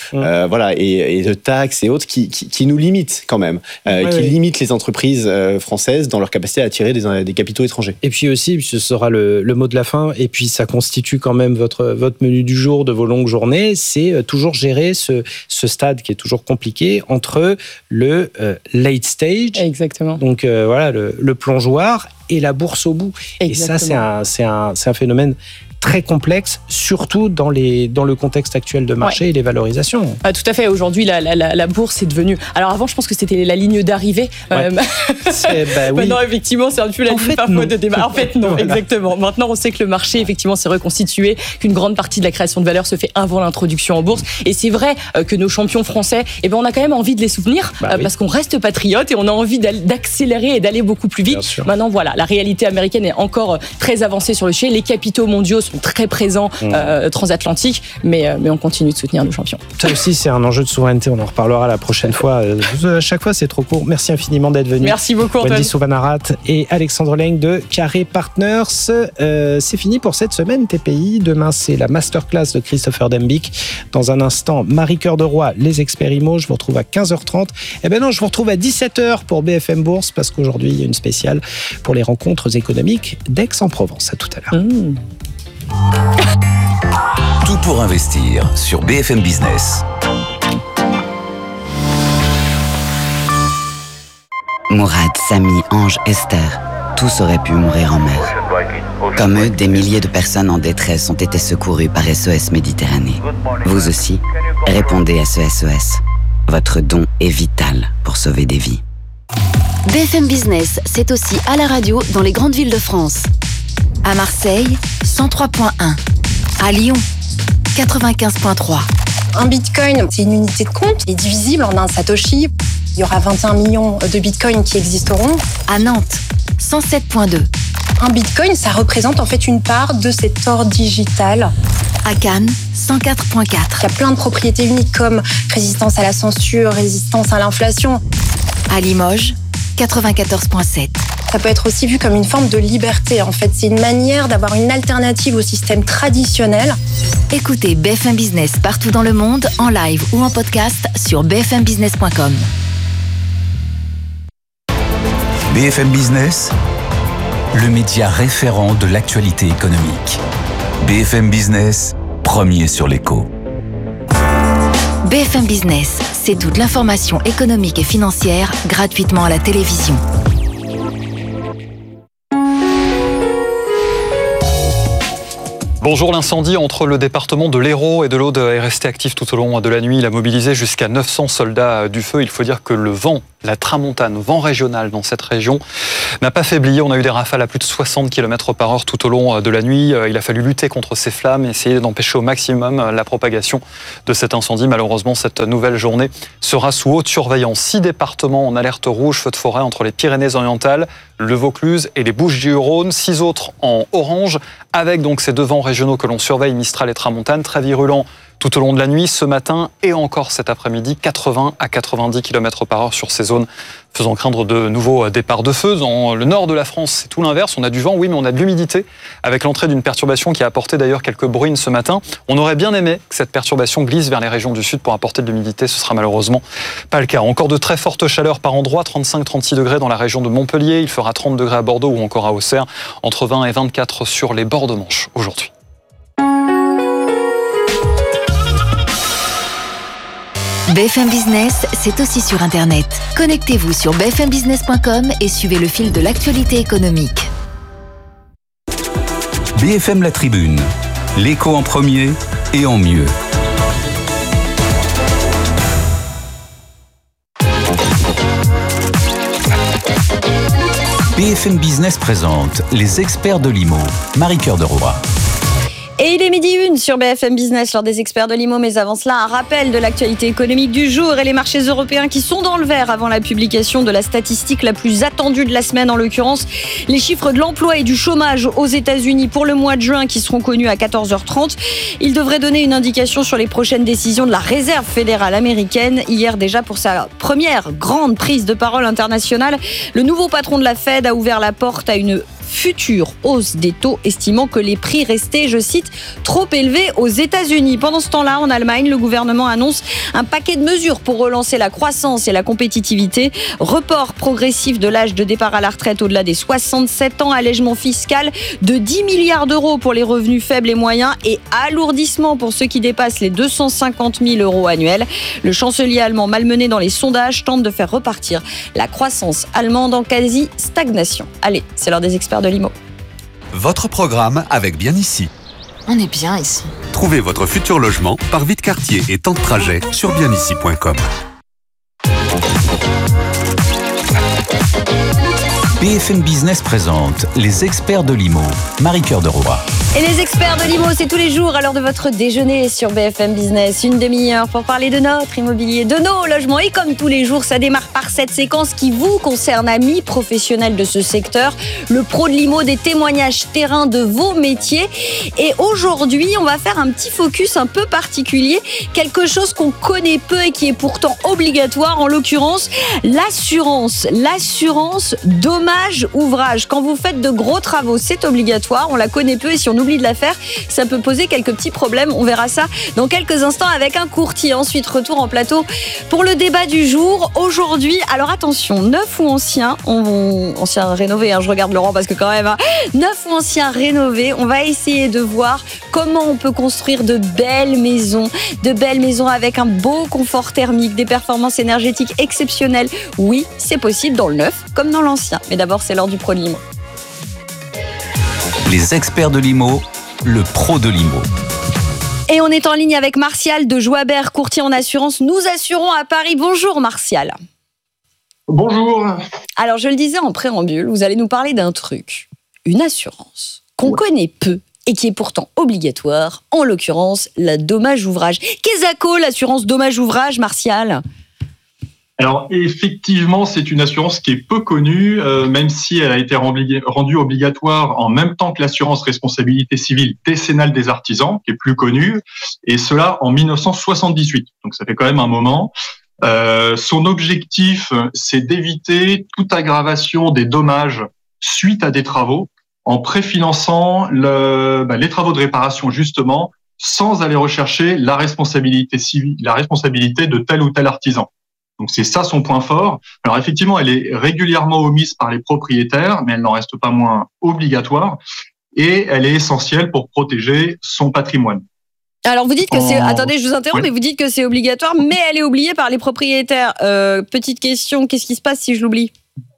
de taxes et autres qui nous limitent quand même, limitent les entreprises françaises dans leur capacité à attirer des capitaux étrangers. Et puis aussi, ce sera le mot de la fin, et puis ça constitue quand même votre menu du jour de vos longues journées, c'est toujours gérer ce stade qui est toujours compliqué entre le late stage, exactement. Donc le plongeoir et la bourse au bout. Exactement. Et ça, c'est un phénomène très complexe, surtout dans le contexte actuel de marché et les valorisations. Ah, tout à fait. Aujourd'hui, la bourse est devenue... Alors avant, je pense que c'était la ligne d'arrivée. Maintenant, effectivement, c'est un peu la ligne parfois de débat. En fait, non, exactement. Maintenant, on sait que le marché, effectivement, s'est reconstitué, qu'une grande partie de la création de valeur se fait avant l'introduction en bourse. Et c'est vrai que nos champions français, on a quand même envie de les soutenir, parce qu'on reste patriotes et on a envie d'accélérer et d'aller beaucoup plus vite. Maintenant, voilà, la réalité américaine est encore très avancée sur le sujet. Les capitaux mondiaux sont très présents transatlantiques, mais on continue de soutenir nos champions. Ça aussi, c'est un enjeu de souveraineté. On en reparlera la prochaine fois. À chaque fois, c'est trop court. Merci infiniment d'être venu. Merci beaucoup, Antoine. Wendy Souvanarat et Alexandre Leng de Carré Partners. C'est fini pour cette semaine TPI. Demain, c'est la masterclass de Christopher Dembick. Dans un instant, Marie Cœur de Roy, les experts IMO. Je vous retrouve à 15h30. Non, je vous retrouve à 17h pour BFM Bourse, parce qu'aujourd'hui, il y a une spéciale pour les rencontres économiques d'Aix-en-Provence. À tout à l'heure. Tout pour investir sur BFM Business. Mourad, Samy, Ange, Esther, tous auraient pu mourir en mer. Comme eux, des milliers de personnes en détresse ont été secourues par SOS Méditerranée. Vous aussi, répondez à ce SOS. Votre don est vital pour sauver des vies. BFM Business, c'est aussi à la radio dans les grandes villes de France. À Marseille, 103.1. À Lyon, 95.3. Un bitcoin, c'est une unité de compte qui est divisible en un satoshi. Il y aura 21 millions de bitcoins qui existeront. À Nantes, 107.2. Un bitcoin, ça représente en fait une part de cet or digital. À Cannes, 104.4. Il y a plein de propriétés uniques comme résistance à la censure, résistance à l'inflation. À Limoges, 94.7. Ça peut être aussi vu comme une forme de liberté. En fait, c'est une manière d'avoir une alternative au système traditionnel. Écoutez BFM Business partout dans le monde, en live ou en podcast sur bfmbusiness.com. BFM Business, le média référent de l'actualité économique. BFM Business, premier sur l'écho. BFM Business, c'est toute l'information économique et financière gratuitement à la télévision. Bonjour, l'incendie entre le département de l'Hérault et de l'Aude est resté actif tout au long de la nuit. Il a mobilisé jusqu'à 900 soldats du feu. Il faut dire que le vent, la tramontane, vent régional dans cette région, n'a pas faibli. On a eu des rafales à plus de 60 km/h tout au long de la nuit. Il a fallu lutter contre ces flammes, essayer d'empêcher au maximum la propagation de cet incendie. Malheureusement, cette nouvelle journée sera sous haute surveillance. 6 départements en alerte rouge, feu de forêt entre les Pyrénées-Orientales, le Vaucluse et les Bouches-du-Rhône. 6 autres en orange, avec donc ces deux vents régionaux que l'on surveille, Mistral et Tramontane, très virulents tout au long de la nuit, ce matin et encore cet après-midi, 80 à 90 km/h sur ces zones, faisant craindre de nouveaux départs de feu. Dans le nord de la France, c'est tout l'inverse. On a du vent, oui, mais on a de l'humidité, avec l'entrée d'une perturbation qui a apporté d'ailleurs quelques bruines ce matin. On aurait bien aimé que cette perturbation glisse vers les régions du sud pour apporter de l'humidité. Ce sera malheureusement pas le cas. Encore de très fortes chaleurs par endroits, 35-36 degrés dans la région de Montpellier. Il fera 30 degrés à Bordeaux ou encore à Auxerre, entre 20 et 24 sur les bords de Manche aujourd'hui. BFM Business, c'est aussi sur Internet. Connectez-vous sur bfmbusiness.com et suivez le fil de l'actualité économique. BFM La Tribune, l'écho en premier et en mieux. BFM Business présente les experts de l'IMO. Marie-Cœur de Roy. Et il est 12h01 sur BFM Business, lors des experts de l'IMO. Mais avant cela, un rappel de l'actualité économique du jour et les marchés européens qui sont dans le vert avant la publication de la statistique la plus attendue de la semaine, en l'occurrence les chiffres de l'emploi et du chômage aux États-Unis pour le mois de juin qui seront connus à 14h30. Ils devraient donner une indication sur les prochaines décisions de la Réserve fédérale américaine. Hier déjà, pour sa première grande prise de parole internationale, le nouveau patron de la Fed a ouvert la porte à une future hausse des taux, estimant que les prix restaient, je cite, trop élevés aux États-Unis. Pendant ce temps-là, en Allemagne, le gouvernement annonce un paquet de mesures pour relancer la croissance et la compétitivité. Report progressif de l'âge de départ à la retraite au-delà des 67 ans, allègement fiscal de 10 milliards d'euros pour les revenus faibles et moyens et alourdissement pour ceux qui dépassent les 250 000 euros annuels. Le chancelier allemand, malmené dans les sondages, tente de faire repartir la croissance allemande en quasi-stagnation. Allez, c'est l'heure des experts de l'IMO. Votre programme avec Bien Ici. On est bien ici. Trouvez votre futur logement par vide quartier et temps de trajet sur bienici.com. BFM Business présente les experts de l'IMO. Marie-Cœur de Roy. Et les experts de l'IMO, c'est tous les jours à l'heure de votre déjeuner sur BFM Business. Une demi-heure pour parler de notre immobilier, de nos logements. Et comme tous les jours, ça démarre par cette séquence qui vous concerne, amis professionnels de ce secteur. Le pro de l'IMO, des témoignages terrain de vos métiers. Et aujourd'hui, on va faire un petit focus un peu particulier. Quelque chose qu'on connaît peu et qui est pourtant obligatoire. En l'occurrence, l'assurance. L'assurance dommage ouvrage. Quand vous faites de gros travaux, c'est obligatoire. On la connaît peu et si on oublie de la faire, ça peut poser quelques petits problèmes. On verra ça dans quelques instants avec un courtier. Ensuite, retour en plateau pour le débat du jour. Aujourd'hui, alors attention, neuf ou anciens, anciens rénovés, je regarde Laurent parce que quand même, neuf ou anciens rénovés, on va essayer de voir comment on peut construire de belles maisons avec un beau confort thermique, des performances énergétiques exceptionnelles. Oui, c'est possible dans le neuf comme dans l'ancien. Mais d'abord, c'est l'heure du pro de l'IMO. Les experts de l'IMO, le pro de l'IMO. Et on est en ligne avec Martial de Joibert, courtier en assurance. Nous assurons à Paris. Bonjour Martial. Bonjour. Alors je le disais en préambule, vous allez nous parler d'un truc, une assurance qu'on connaît peu et qui est pourtant obligatoire, en l'occurrence la dommage ouvrage. Qu'est-ce que l'assurance dommage ouvrage, Martial ? Alors effectivement, c'est une assurance qui est peu connue, même si elle a été rendue obligatoire en même temps que l'assurance responsabilité civile décennale des artisans, qui est plus connue, et cela en 1978. Donc ça fait quand même un moment. Son objectif, c'est d'éviter toute aggravation des dommages suite à des travaux, en préfinançant les travaux de réparation justement, sans aller rechercher la responsabilité civile, la responsabilité de tel ou tel artisan. Donc c'est ça son point fort. Alors effectivement, elle est régulièrement omise par les propriétaires, mais elle n'en reste pas moins obligatoire, et elle est essentielle pour protéger son patrimoine. Alors vous dites que c'est... Attendez, je vous interromps, mais vous dites que c'est obligatoire, mais elle est oubliée par les propriétaires. Petite question, qu'est-ce qui se passe si je l'oublie ?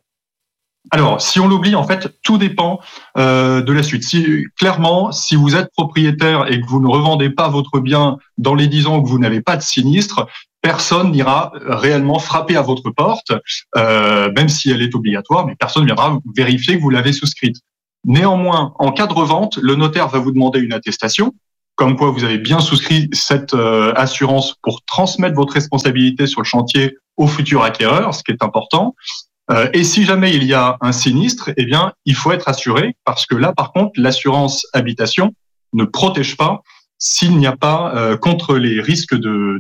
Alors, si on l'oublie, en fait, tout dépend de la suite. Clairement, si vous êtes propriétaire et que vous ne revendez pas votre bien dans les 10 ans que vous n'avez pas de sinistre, personne n'ira réellement frapper à votre porte, même si elle est obligatoire, mais personne ne viendra vérifier que vous l'avez souscrite. Néanmoins, en cas de revente, le notaire va vous demander une attestation, comme quoi vous avez bien souscrit cette assurance pour transmettre votre responsabilité sur le chantier au futur acquéreur, ce qui est important. Et si jamais il y a un sinistre, eh bien, il faut être assuré, parce que là, par contre, l'assurance habitation ne protège pas s'il n'y a pas contre les risques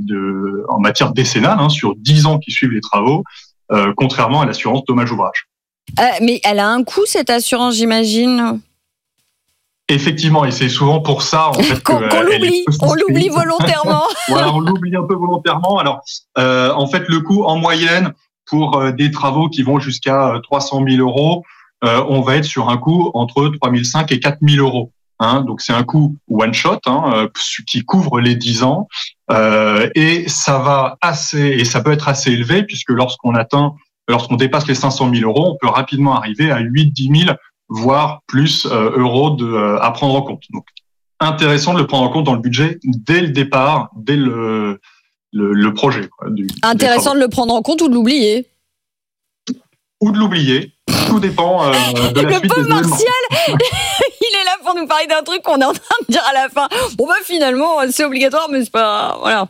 en matière décennale, sur 10 ans qui suivent les travaux, contrairement à l'assurance dommage-ouvrage. Mais elle a un coût, cette assurance, j'imagine. Effectivement, et c'est souvent pour ça en fait, qu'on l'oublie. On l'oublie volontairement. Voilà, on l'oublie un peu volontairement. Alors, en fait, le coût en moyenne pour des travaux qui vont jusqu'à 300 000 euros, on va être sur un coût entre 3 500 et 4 000 euros. Donc c'est un coût one shot qui couvre les 10 ans et ça peut être assez élevé puisque lorsqu'on dépasse les 500 000 euros, on peut rapidement arriver à 8-10 000 voire plus euros à prendre en compte. Donc intéressant de le prendre en compte dans le budget dès le départ, dès le projet. Intéressant de le prendre en compte ou de l'oublier. Ou de l'oublier. Tout dépend de la suite des événements. Martial, il est là pour nous parler d'un truc qu'on est en train de dire à la fin. Bon finalement, c'est obligatoire, mais c'est pas... Voilà.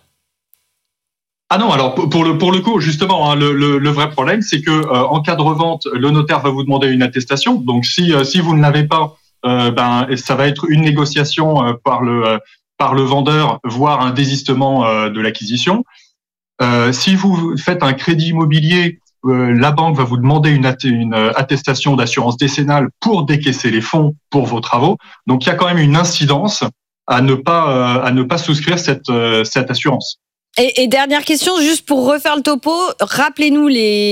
Ah non, alors pour le coup, justement, le vrai problème, c'est que en cas de revente, le notaire va vous demander une attestation. Donc si vous ne l'avez pas, ça va être une négociation par le vendeur, voire un désistement de l'acquisition. Si vous faites un crédit immobilier, la banque va vous demander une attestation d'assurance décennale pour décaisser les fonds pour vos travaux. Donc il y a quand même une incidence à ne pas souscrire cette assurance. Et dernière question, juste pour refaire le topo, rappelez-nous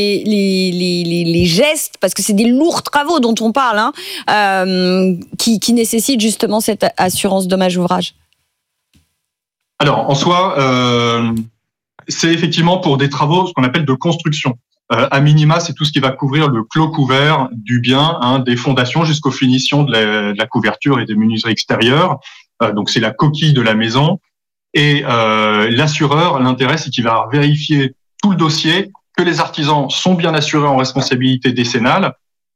les gestes, parce que c'est des lourds travaux dont on parle, qui nécessitent justement cette assurance dommage-ouvrage. Alors, en soi, c'est effectivement pour des travaux, ce qu'on appelle de construction. À minima, c'est tout ce qui va couvrir le clos couvert du bien, des fondations jusqu'aux finitions de la couverture et des menuiseries extérieures. Donc, c'est la coquille de la maison. Et l'assureur, l'intérêt, c'est qu'il va vérifier tout le dossier, que les artisans sont bien assurés en responsabilité décennale,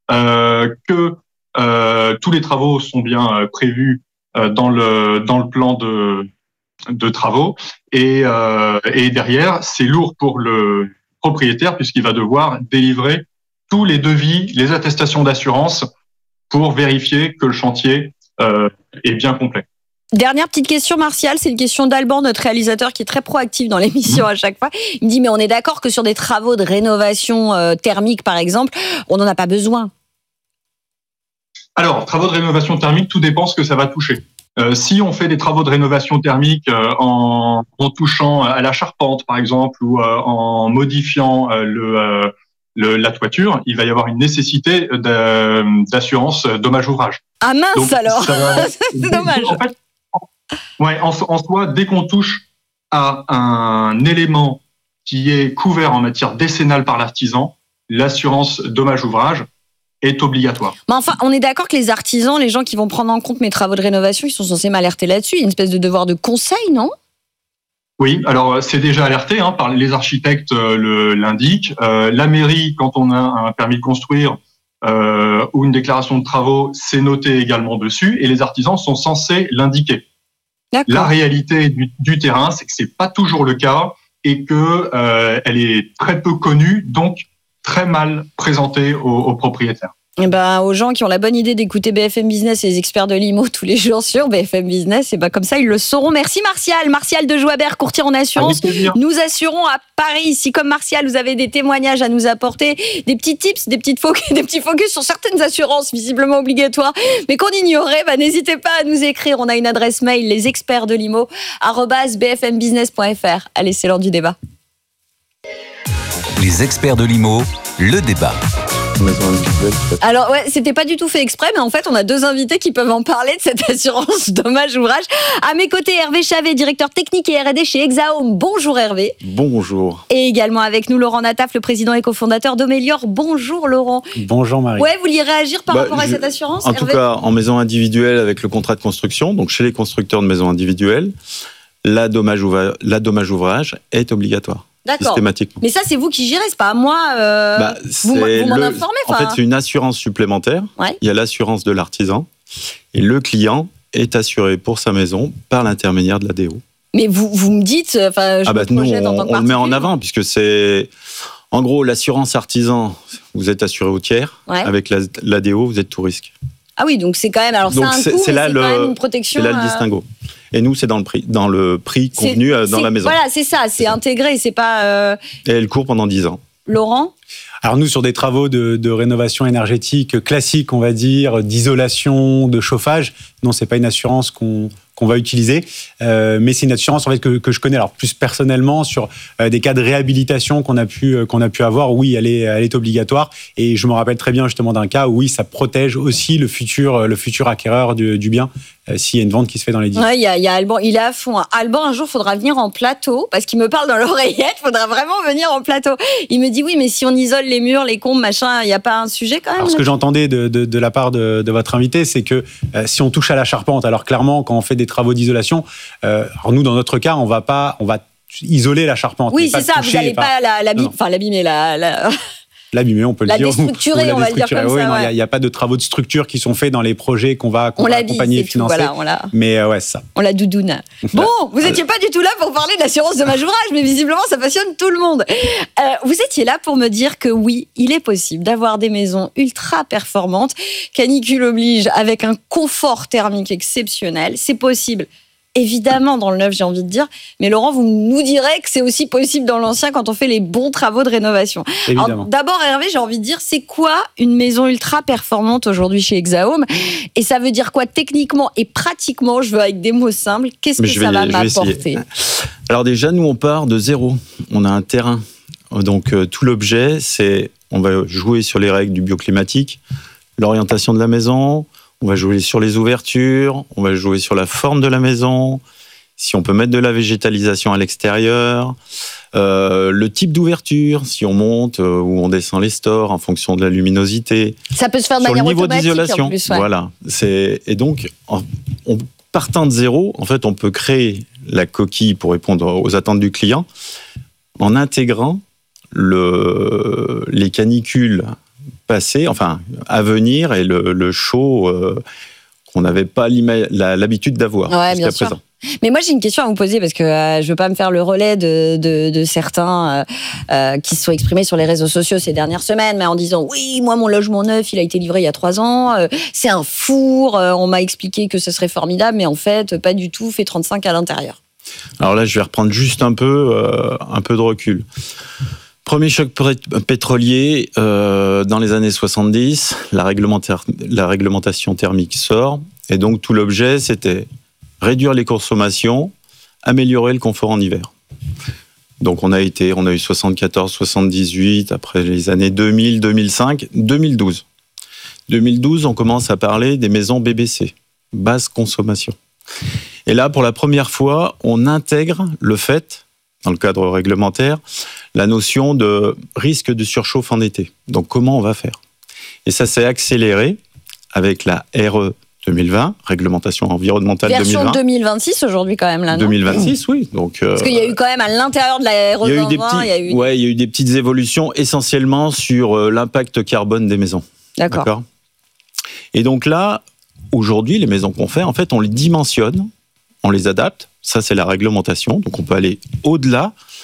que tous les travaux sont bien prévus dans le plan de travaux. Et derrière, c'est lourd pour le propriétaire puisqu'il va devoir délivrer tous les devis, les attestations d'assurance pour vérifier que le chantier est bien complet. Dernière petite question, Martial, c'est une question d'Alban, notre réalisateur qui est très proactif dans l'émission à chaque fois. Il me dit, mais on est d'accord que sur des travaux de rénovation thermique, par exemple, on n'en a pas besoin. Alors, travaux de rénovation thermique, tout dépend ce que ça va toucher. Si on fait des travaux de rénovation thermique en touchant à la charpente, par exemple, ou en modifiant la toiture, il va y avoir une nécessité d'assurance dommage-ouvrage. Ah mince. Donc, alors c'est dommage. En fait, en soi, dès qu'on touche à un élément qui est couvert en matière décennale par l'artisan, l'assurance dommage-ouvrage est obligatoire. Mais enfin, on est d'accord que les artisans, les gens qui vont prendre en compte mes travaux de rénovation, ils sont censés m'alerter là-dessus. Il y a une espèce de devoir de conseil, non ? Oui, alors c'est déjà alerté, par les architectes l'indiquent. La mairie, quand on a un permis de construire ou une déclaration de travaux, c'est noté également dessus, et les artisans sont censés l'indiquer. La réalité du terrain, c'est que c'est pas toujours le cas. et que elle est très peu connue, donc très mal présentée aux propriétaires. Et aux gens qui ont la bonne idée d'écouter BFM Business et les experts de l'IMO tous les jours sur BFM Business, et comme ça ils le sauront. Merci Martial. Martial de Joibert, courtier en assurance. Nous assurons à Paris. Si comme Martial vous avez des témoignages à nous apporter, des petits tips, des petits focus sur certaines assurances visiblement obligatoires, mais qu'on ignorait, n'hésitez pas à nous écrire. On a une adresse mail, lesexpertsdelimo@bfmbusiness.fr. Allez, c'est l'heure du débat. Les experts de l'IMO, le débat. Alors c'était pas du tout fait exprès, mais en fait on a deux invités qui peuvent en parler de cette assurance dommage ouvrage. À mes côtés, Hervé Chavet, directeur technique et R&D chez Exaome. Bonjour Hervé. Bonjour. Et également avec nous Laurent Nataf, le président et cofondateur d'Omelior. Bonjour Laurent. Bonjour Marie. Ouais, vous vouliez réagir par rapport à cette assurance, En tout cas, en maison individuelle avec le contrat de construction, donc chez les constructeurs de maisons individuelles, la dommage ouvrage est obligatoire. D'accord. Systématiquement. Mais ça, c'est vous qui gérez, c'est pas à moi. Vous m'en informez. En fait, c'est une assurance supplémentaire. Ouais. Il y a l'assurance de l'artisan. Et le client est assuré pour sa maison par l'intermédiaire de l'ADO. Mais vous me dites, je me projette en tant que on le met en particulier. avant, puisque c'est... En gros, l'assurance artisan, vous êtes assuré au tiers. Ouais. Avec l'ADO, vous êtes tout risque. Ah oui, donc c'est quand même... Alors donc c'est un coût, mais c'est quand même une protection. C'est là le distinguo. Et nous, c'est dans le prix convenu dans la maison. Voilà, c'est ça, c'est intégré, c'est pas... Et elle court pendant 10 ans. Laurent ? Alors nous, sur des travaux de rénovation énergétique classique, on va dire, d'isolation, de chauffage, non, c'est pas une assurance qu'on va utiliser, mais c'est une assurance en fait que je connais. Alors plus personnellement sur des cas de réhabilitation qu'on a pu avoir, oui, elle est obligatoire. Et je me rappelle très bien justement d'un cas où oui, ça protège aussi le futur acquéreur du bien s'il y a une vente qui se fait dans les 10. Ouais, il y a Alban, il est à fond. Alban, un jour, faudra venir en plateau parce qu'il me parle dans l'oreillette. Faudra vraiment venir en plateau. Il me dit oui, mais si on isole les murs, les combles, machin, il y a pas un sujet quand même. Alors ce que j'entendais de la part de votre invité, c'est que si on touche à la charpente, alors clairement quand on fait des travaux d'isolation, alors nous dans notre cas, on va isoler la charpente. Oui, c'est ça. Vous n'allez pas l'abîmer, l'abîmer, on peut le dire. La déstructurer, on va le dire comme oui, ça. Il n'y a pas de travaux de structure qui sont faits dans les projets qu'on va accompagner et financer. Mais ça. On la doudoune. Bon, vous n'étiez pas du tout là pour parler de l'assurance dommage ouvrage, mais visiblement, ça passionne tout le monde. Vous étiez là pour me dire que oui, il est possible d'avoir des maisons ultra performantes, canicule oblige, avec un confort thermique exceptionnel. C'est possible. Évidemment, dans le neuf, j'ai envie de dire. Mais Laurent, vous nous direz que c'est aussi possible dans l'ancien quand on fait les bons travaux de rénovation. Alors, d'abord, Hervé, j'ai envie de dire, c'est quoi une maison ultra performante aujourd'hui chez Exaome ? Et ça veut dire quoi techniquement et pratiquement ? Je veux avec des mots simples. Qu'est-ce que ça va m'apporter ? Alors déjà, nous, on part de zéro. On a un terrain. Donc, tout l'objet, c'est... On va jouer sur les règles du bioclimatique, l'orientation de la maison... On va jouer sur les ouvertures, on va jouer sur la forme de la maison, si on peut mettre de la végétalisation à l'extérieur, le type d'ouverture, si on monte ou on descend les stores en fonction de la luminosité. Ça peut se faire de manière automatique en plus. Ouais. Voilà. Et donc, partant de zéro, en fait, on peut créer la coquille pour répondre aux attentes du client en intégrant les canicules passé, à venir et le show qu'on n'avait pas l'habitude d'avoir jusqu'à présent. Mais moi, j'ai une question à vous poser parce que je veux pas me faire le relais de certains qui se sont exprimés sur les réseaux sociaux ces dernières semaines, mais en disant oui, moi mon logement neuf, il a été livré il y a 3 ans, c'est un four, on m'a expliqué que ce serait formidable, mais en fait, pas du tout, fait 35 à l'intérieur. Alors là, je vais reprendre juste un peu de recul. Premier choc pétrolier dans les années 70, la réglementation thermique sort, et donc tout l'objet, c'était réduire les consommations, améliorer le confort en hiver. Donc on a eu 74, 78, après les années 2000, 2005, 2012. 2012, on commence à parler des maisons BBC, basse consommation. Et là, pour la première fois, on intègre le fait, dans le cadre réglementaire, la notion de risque de surchauffe en été. Donc, comment on va faire ? Et ça s'est accéléré avec la RE 2020, réglementation environnementale version 2020. Version 2026 aujourd'hui quand même, là, non ? 2026, oui. Donc, parce qu'il y a eu quand même à l'intérieur de la RE 2020, il y a eu des petites évolutions, essentiellement sur l'impact carbone des maisons. D'accord. Et donc là, aujourd'hui, les maisons qu'on fait, en fait, on les dimensionne, on les adapte. Ça, c'est la réglementation. Donc, on peut aller au-delà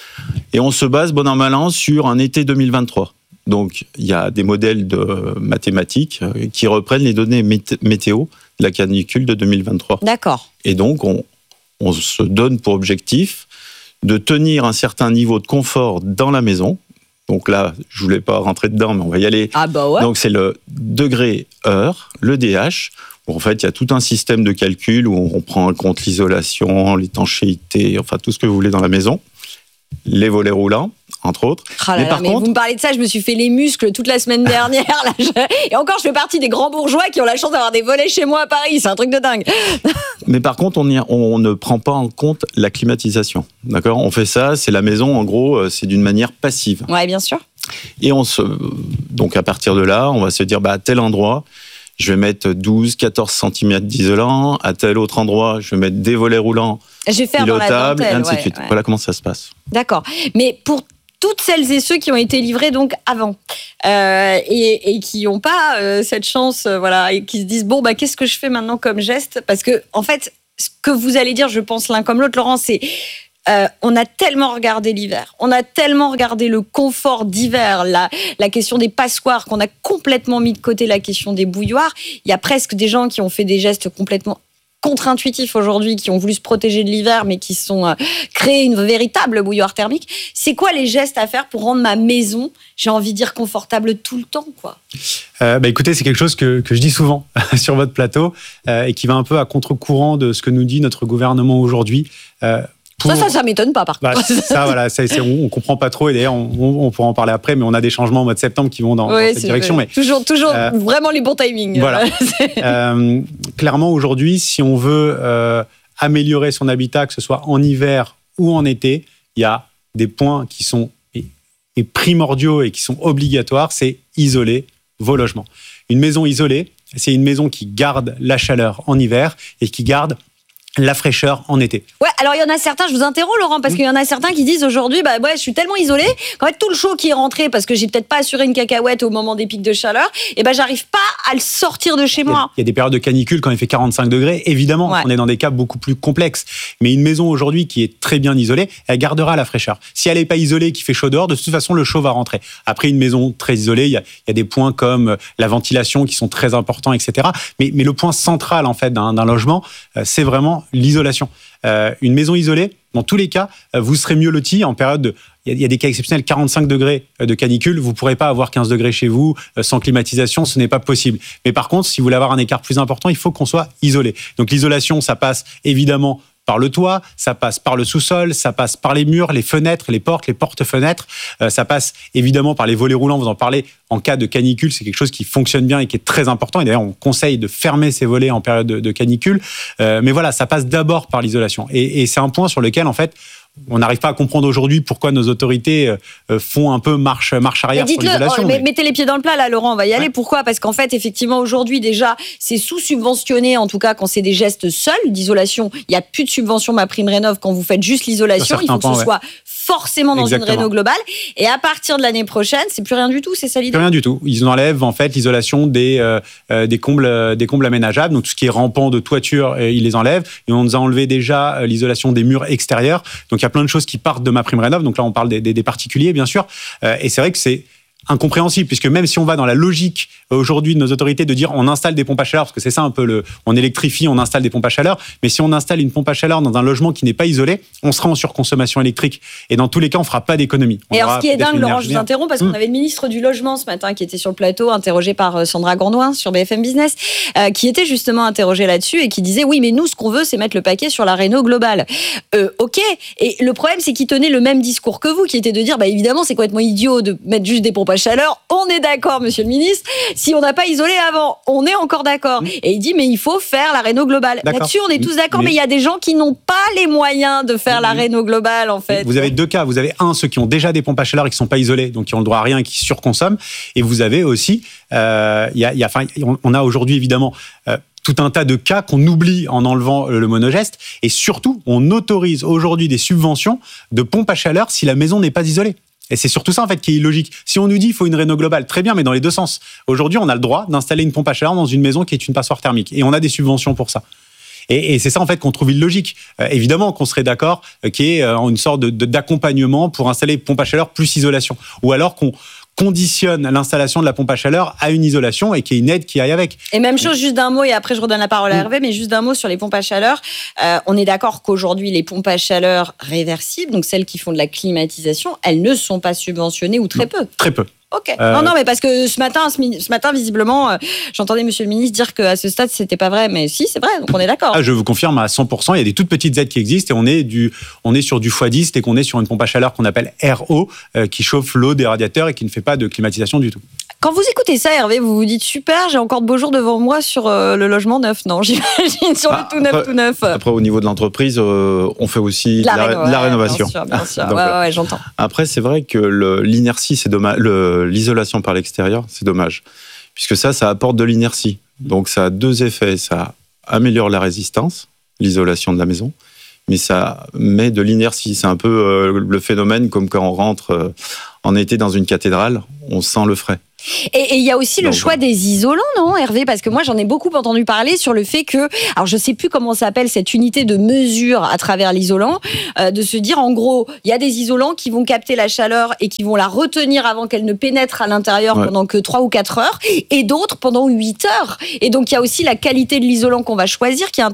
Et on se base, bon an mal an, sur un été 2023. Donc, il y a des modèles de mathématiques qui reprennent les données météo de la canicule de 2023. D'accord. Et donc, on se donne pour objectif de tenir un certain niveau de confort dans la maison. Donc là, je voulais pas rentrer dedans, mais on va y aller. Ah bah ouais. Donc, c'est le degré-heure, le DH. En fait, il y a tout un système de calcul où on prend en compte l'isolation, l'étanchéité, enfin tout ce que vous voulez dans la maison. Les volets roulants, entre autres. Mais vous me parlez de ça, je me suis fait les muscles toute la semaine dernière. Là, et encore, je fais partie des grands bourgeois qui ont la chance d'avoir des volets chez moi à Paris. C'est un truc de dingue. Mais par contre, on ne prend pas en compte la climatisation. D'accord ? On fait ça, c'est la maison, en gros, c'est d'une manière passive. Ouais, bien sûr. Et donc à partir de là, on va se dire, à tel endroit, je vais mettre 12-14 cm d'isolant. À tel autre endroit, je vais mettre des volets roulants pilotables, et ainsi de suite. Ouais. Voilà comment ça se passe. D'accord. Mais pour toutes celles et ceux qui ont été livrés donc avant et qui n'ont pas cette chance, et qui se disent qu'est-ce que je fais maintenant comme geste ? Parce que en fait, ce que vous allez dire, je pense l'un comme l'autre, Laurent, c'est on a tellement regardé l'hiver, on a tellement regardé le confort d'hiver, la question des passoires, qu'on a complètement mis de côté la question des bouilloires. Il y a presque des gens qui ont fait des gestes complètement contre-intuitifs aujourd'hui, qui ont voulu se protéger de l'hiver, mais qui sont créés une véritable bouilloire thermique. C'est quoi les gestes à faire pour rendre ma maison, j'ai envie de dire, confortable tout le temps, quoi ? Écoutez, c'est quelque chose que je dis souvent sur votre plateau et qui va un peu à contre-courant de ce que nous dit notre gouvernement aujourd'hui. Ça m'étonne pas, par contre. On comprend pas trop, et d'ailleurs, on pourra en parler après, mais on a des changements au mois de septembre qui vont dans cette direction. Mais, toujours vraiment les bons timings. Voilà. Clairement, aujourd'hui, si on veut améliorer son habitat, que ce soit en hiver ou en été, il y a des points qui sont primordiaux et qui sont obligatoires, c'est isoler vos logements. Une maison isolée, c'est une maison qui garde la chaleur en hiver et qui garde la fraîcheur en été. Ouais, alors il y en a certains, je vous interromps Laurent, parce qu'il y en a certains qui disent aujourd'hui, je suis tellement isolé qu'en fait tout le chaud qui est rentré, parce que j'ai peut-être pas assuré une cacahuète au moment des pics de chaleur, j'arrive pas à le sortir de chez moi. Il y a des périodes de canicule quand il fait 45 degrés, évidemment, on est dans des cas beaucoup plus complexes. Mais une maison aujourd'hui qui est très bien isolée, elle gardera la fraîcheur. Si elle n'est pas isolée, qu'il fait chaud dehors, de toute façon le chaud va rentrer. Après, une maison très isolée, il y a des points comme la ventilation qui sont très importants, etc. Mais le point central en fait d'un logement, c'est vraiment l'isolation. Une maison isolée, dans tous les cas, vous serez mieux loti en période de... Il y a des cas exceptionnels, 45 degrés de canicule, vous ne pourrez pas avoir 15 degrés chez vous sans climatisation, ce n'est pas possible. Mais par contre, si vous voulez avoir un écart plus important, il faut qu'on soit isolé. Donc l'isolation, ça passe évidemment par le toit, ça passe par le sous-sol, ça passe par les murs, les fenêtres, les portes, les porte-fenêtres, ça passe évidemment par les volets roulants, vous en parlez, en cas de canicule, c'est quelque chose qui fonctionne bien et qui est très important, et d'ailleurs on conseille de fermer ces volets en période de canicule, mais voilà, ça passe d'abord par l'isolation, et c'est un point sur lequel en fait, on n'arrive pas à comprendre aujourd'hui pourquoi nos autorités font un peu marche arrière sur l'isolation. Mettez les pieds dans le plat là, Laurent, on va y aller. Pourquoi ? Parce qu'en fait, effectivement, aujourd'hui déjà, c'est sous-subventionné, en tout cas quand c'est des gestes seuls d'isolation. Il n'y a plus de subvention MaPrimeRénov' quand vous faites juste l'isolation. Il faut que ce soit forcément dans une réno globale. Et à partir de l'année prochaine, c'est plus rien du tout, c'est ça l'idée ? Plus rien du tout. Ils enlèvent en fait l'isolation des combles aménageables, donc tout ce qui est rampant de toiture, ils les enlèvent. Et on nous a enlevé déjà l'isolation des murs extérieurs. Donc il y a plein de choses qui partent de MaPrimeRénov'. Donc là, on parle des particuliers, bien sûr. Et c'est vrai que c'est incompréhensible, puisque même si on va dans la logique aujourd'hui de nos autorités de dire on installe des pompes à chaleur, parce que c'est ça un peu on électrifie, on installe des pompes à chaleur, mais si on installe une pompe à chaleur dans un logement qui n'est pas isolé, on sera en surconsommation électrique. Et dans tous les cas, on ne fera pas d'économie. Et alors, ce qui est dingue, Laurent, je vous interromps, parce qu'on avait le ministre du Logement ce matin qui était sur le plateau, interrogé par Sandra Gourdouin sur BFM Business, qui était justement interrogé là-dessus et qui disait oui, mais nous, ce qu'on veut, c'est mettre le paquet sur la réno globale. Ok. Et le problème, c'est qu'il tenait le même discours que vous, qui était de dire, évidemment, c'est complètement idiot de mettre juste des pompes à chaleur. On est d'accord, monsieur le ministre. Si on n'a pas isolé avant, on est encore d'accord. Et il dit, mais il faut faire la réno globale. Là-dessus, on est tous d'accord, mais il y a des gens qui n'ont pas les moyens de faire la réno globale, en fait. Vous avez deux cas. Vous avez ceux qui ont déjà des pompes à chaleur et qui ne sont pas isolés, donc qui ont le droit à rien et qui surconsomment. Et vous avez aussi, on a aujourd'hui, évidemment, tout un tas de cas qu'on oublie en enlevant le monogeste. Et surtout, on autorise aujourd'hui des subventions de pompes à chaleur si la maison n'est pas isolée. Et c'est surtout ça, en fait, qui est illogique. Si on nous dit qu'il faut une réno globale, très bien, mais dans les deux sens. Aujourd'hui, on a le droit d'installer une pompe à chaleur dans une maison qui est une passoire thermique. Et on a des subventions pour ça. Et c'est ça en fait qu'on trouve illogique. Évidemment qu'on serait d'accord qu'il y ait une sorte d'accompagnement pour installer pompe à chaleur plus isolation, ou alors qu'on conditionne l'installation de la pompe à chaleur à une isolation et qu'il y ait une aide qui aille avec. Et même chose, juste d'un mot, et après je redonne la parole à Hervé, mais juste d'un mot sur les pompes à chaleur. On est d'accord qu'aujourd'hui, les pompes à chaleur réversibles, donc celles qui font de la climatisation, elles ne sont pas subventionnées ou très peu. Très peu. Ok. Non, mais parce que ce matin, visiblement, j'entendais Monsieur le ministre dire qu'à ce stade, c'était pas vrai. Mais si, c'est vrai, donc on est d'accord. Je vous confirme à 100%, il y a des toutes petites aides qui existent et on est sur du x10 et qu'on est sur une pompe à chaleur qu'on appelle RO, qui chauffe l'eau des radiateurs et qui ne fait pas de climatisation du tout. Quand vous écoutez ça, Hervé, vous vous dites super, j'ai encore de beaux jours devant moi sur le logement neuf, non? J'imagine sur le tout neuf. Après, au niveau de l'entreprise, on fait aussi de la rénovation. Bien sûr. Donc, ouais, j'entends. Après, c'est vrai que l'inertie, c'est dommage. L'isolation par l'extérieur, c'est dommage, puisque ça apporte de l'inertie. Donc, ça a deux effets. Ça améliore la résistance, l'isolation de la maison, mais ça met de l'inertie. C'est un peu le phénomène comme quand on rentre en été dans une cathédrale, on sent le frais. Et il y a aussi le choix des isolants, non, Hervé? Parce que moi, j'en ai beaucoup entendu parler sur le fait que, alors je sais plus comment s'appelle cette unité de mesure à travers l'isolant, de se dire, en gros, il y a des isolants qui vont capter la chaleur et qui vont la retenir avant qu'elle ne pénètre à l'intérieur pendant que 3 ou 4 heures, et d'autres pendant 8 heures. Et donc, il y a aussi la qualité de l'isolant qu'on va choisir qui est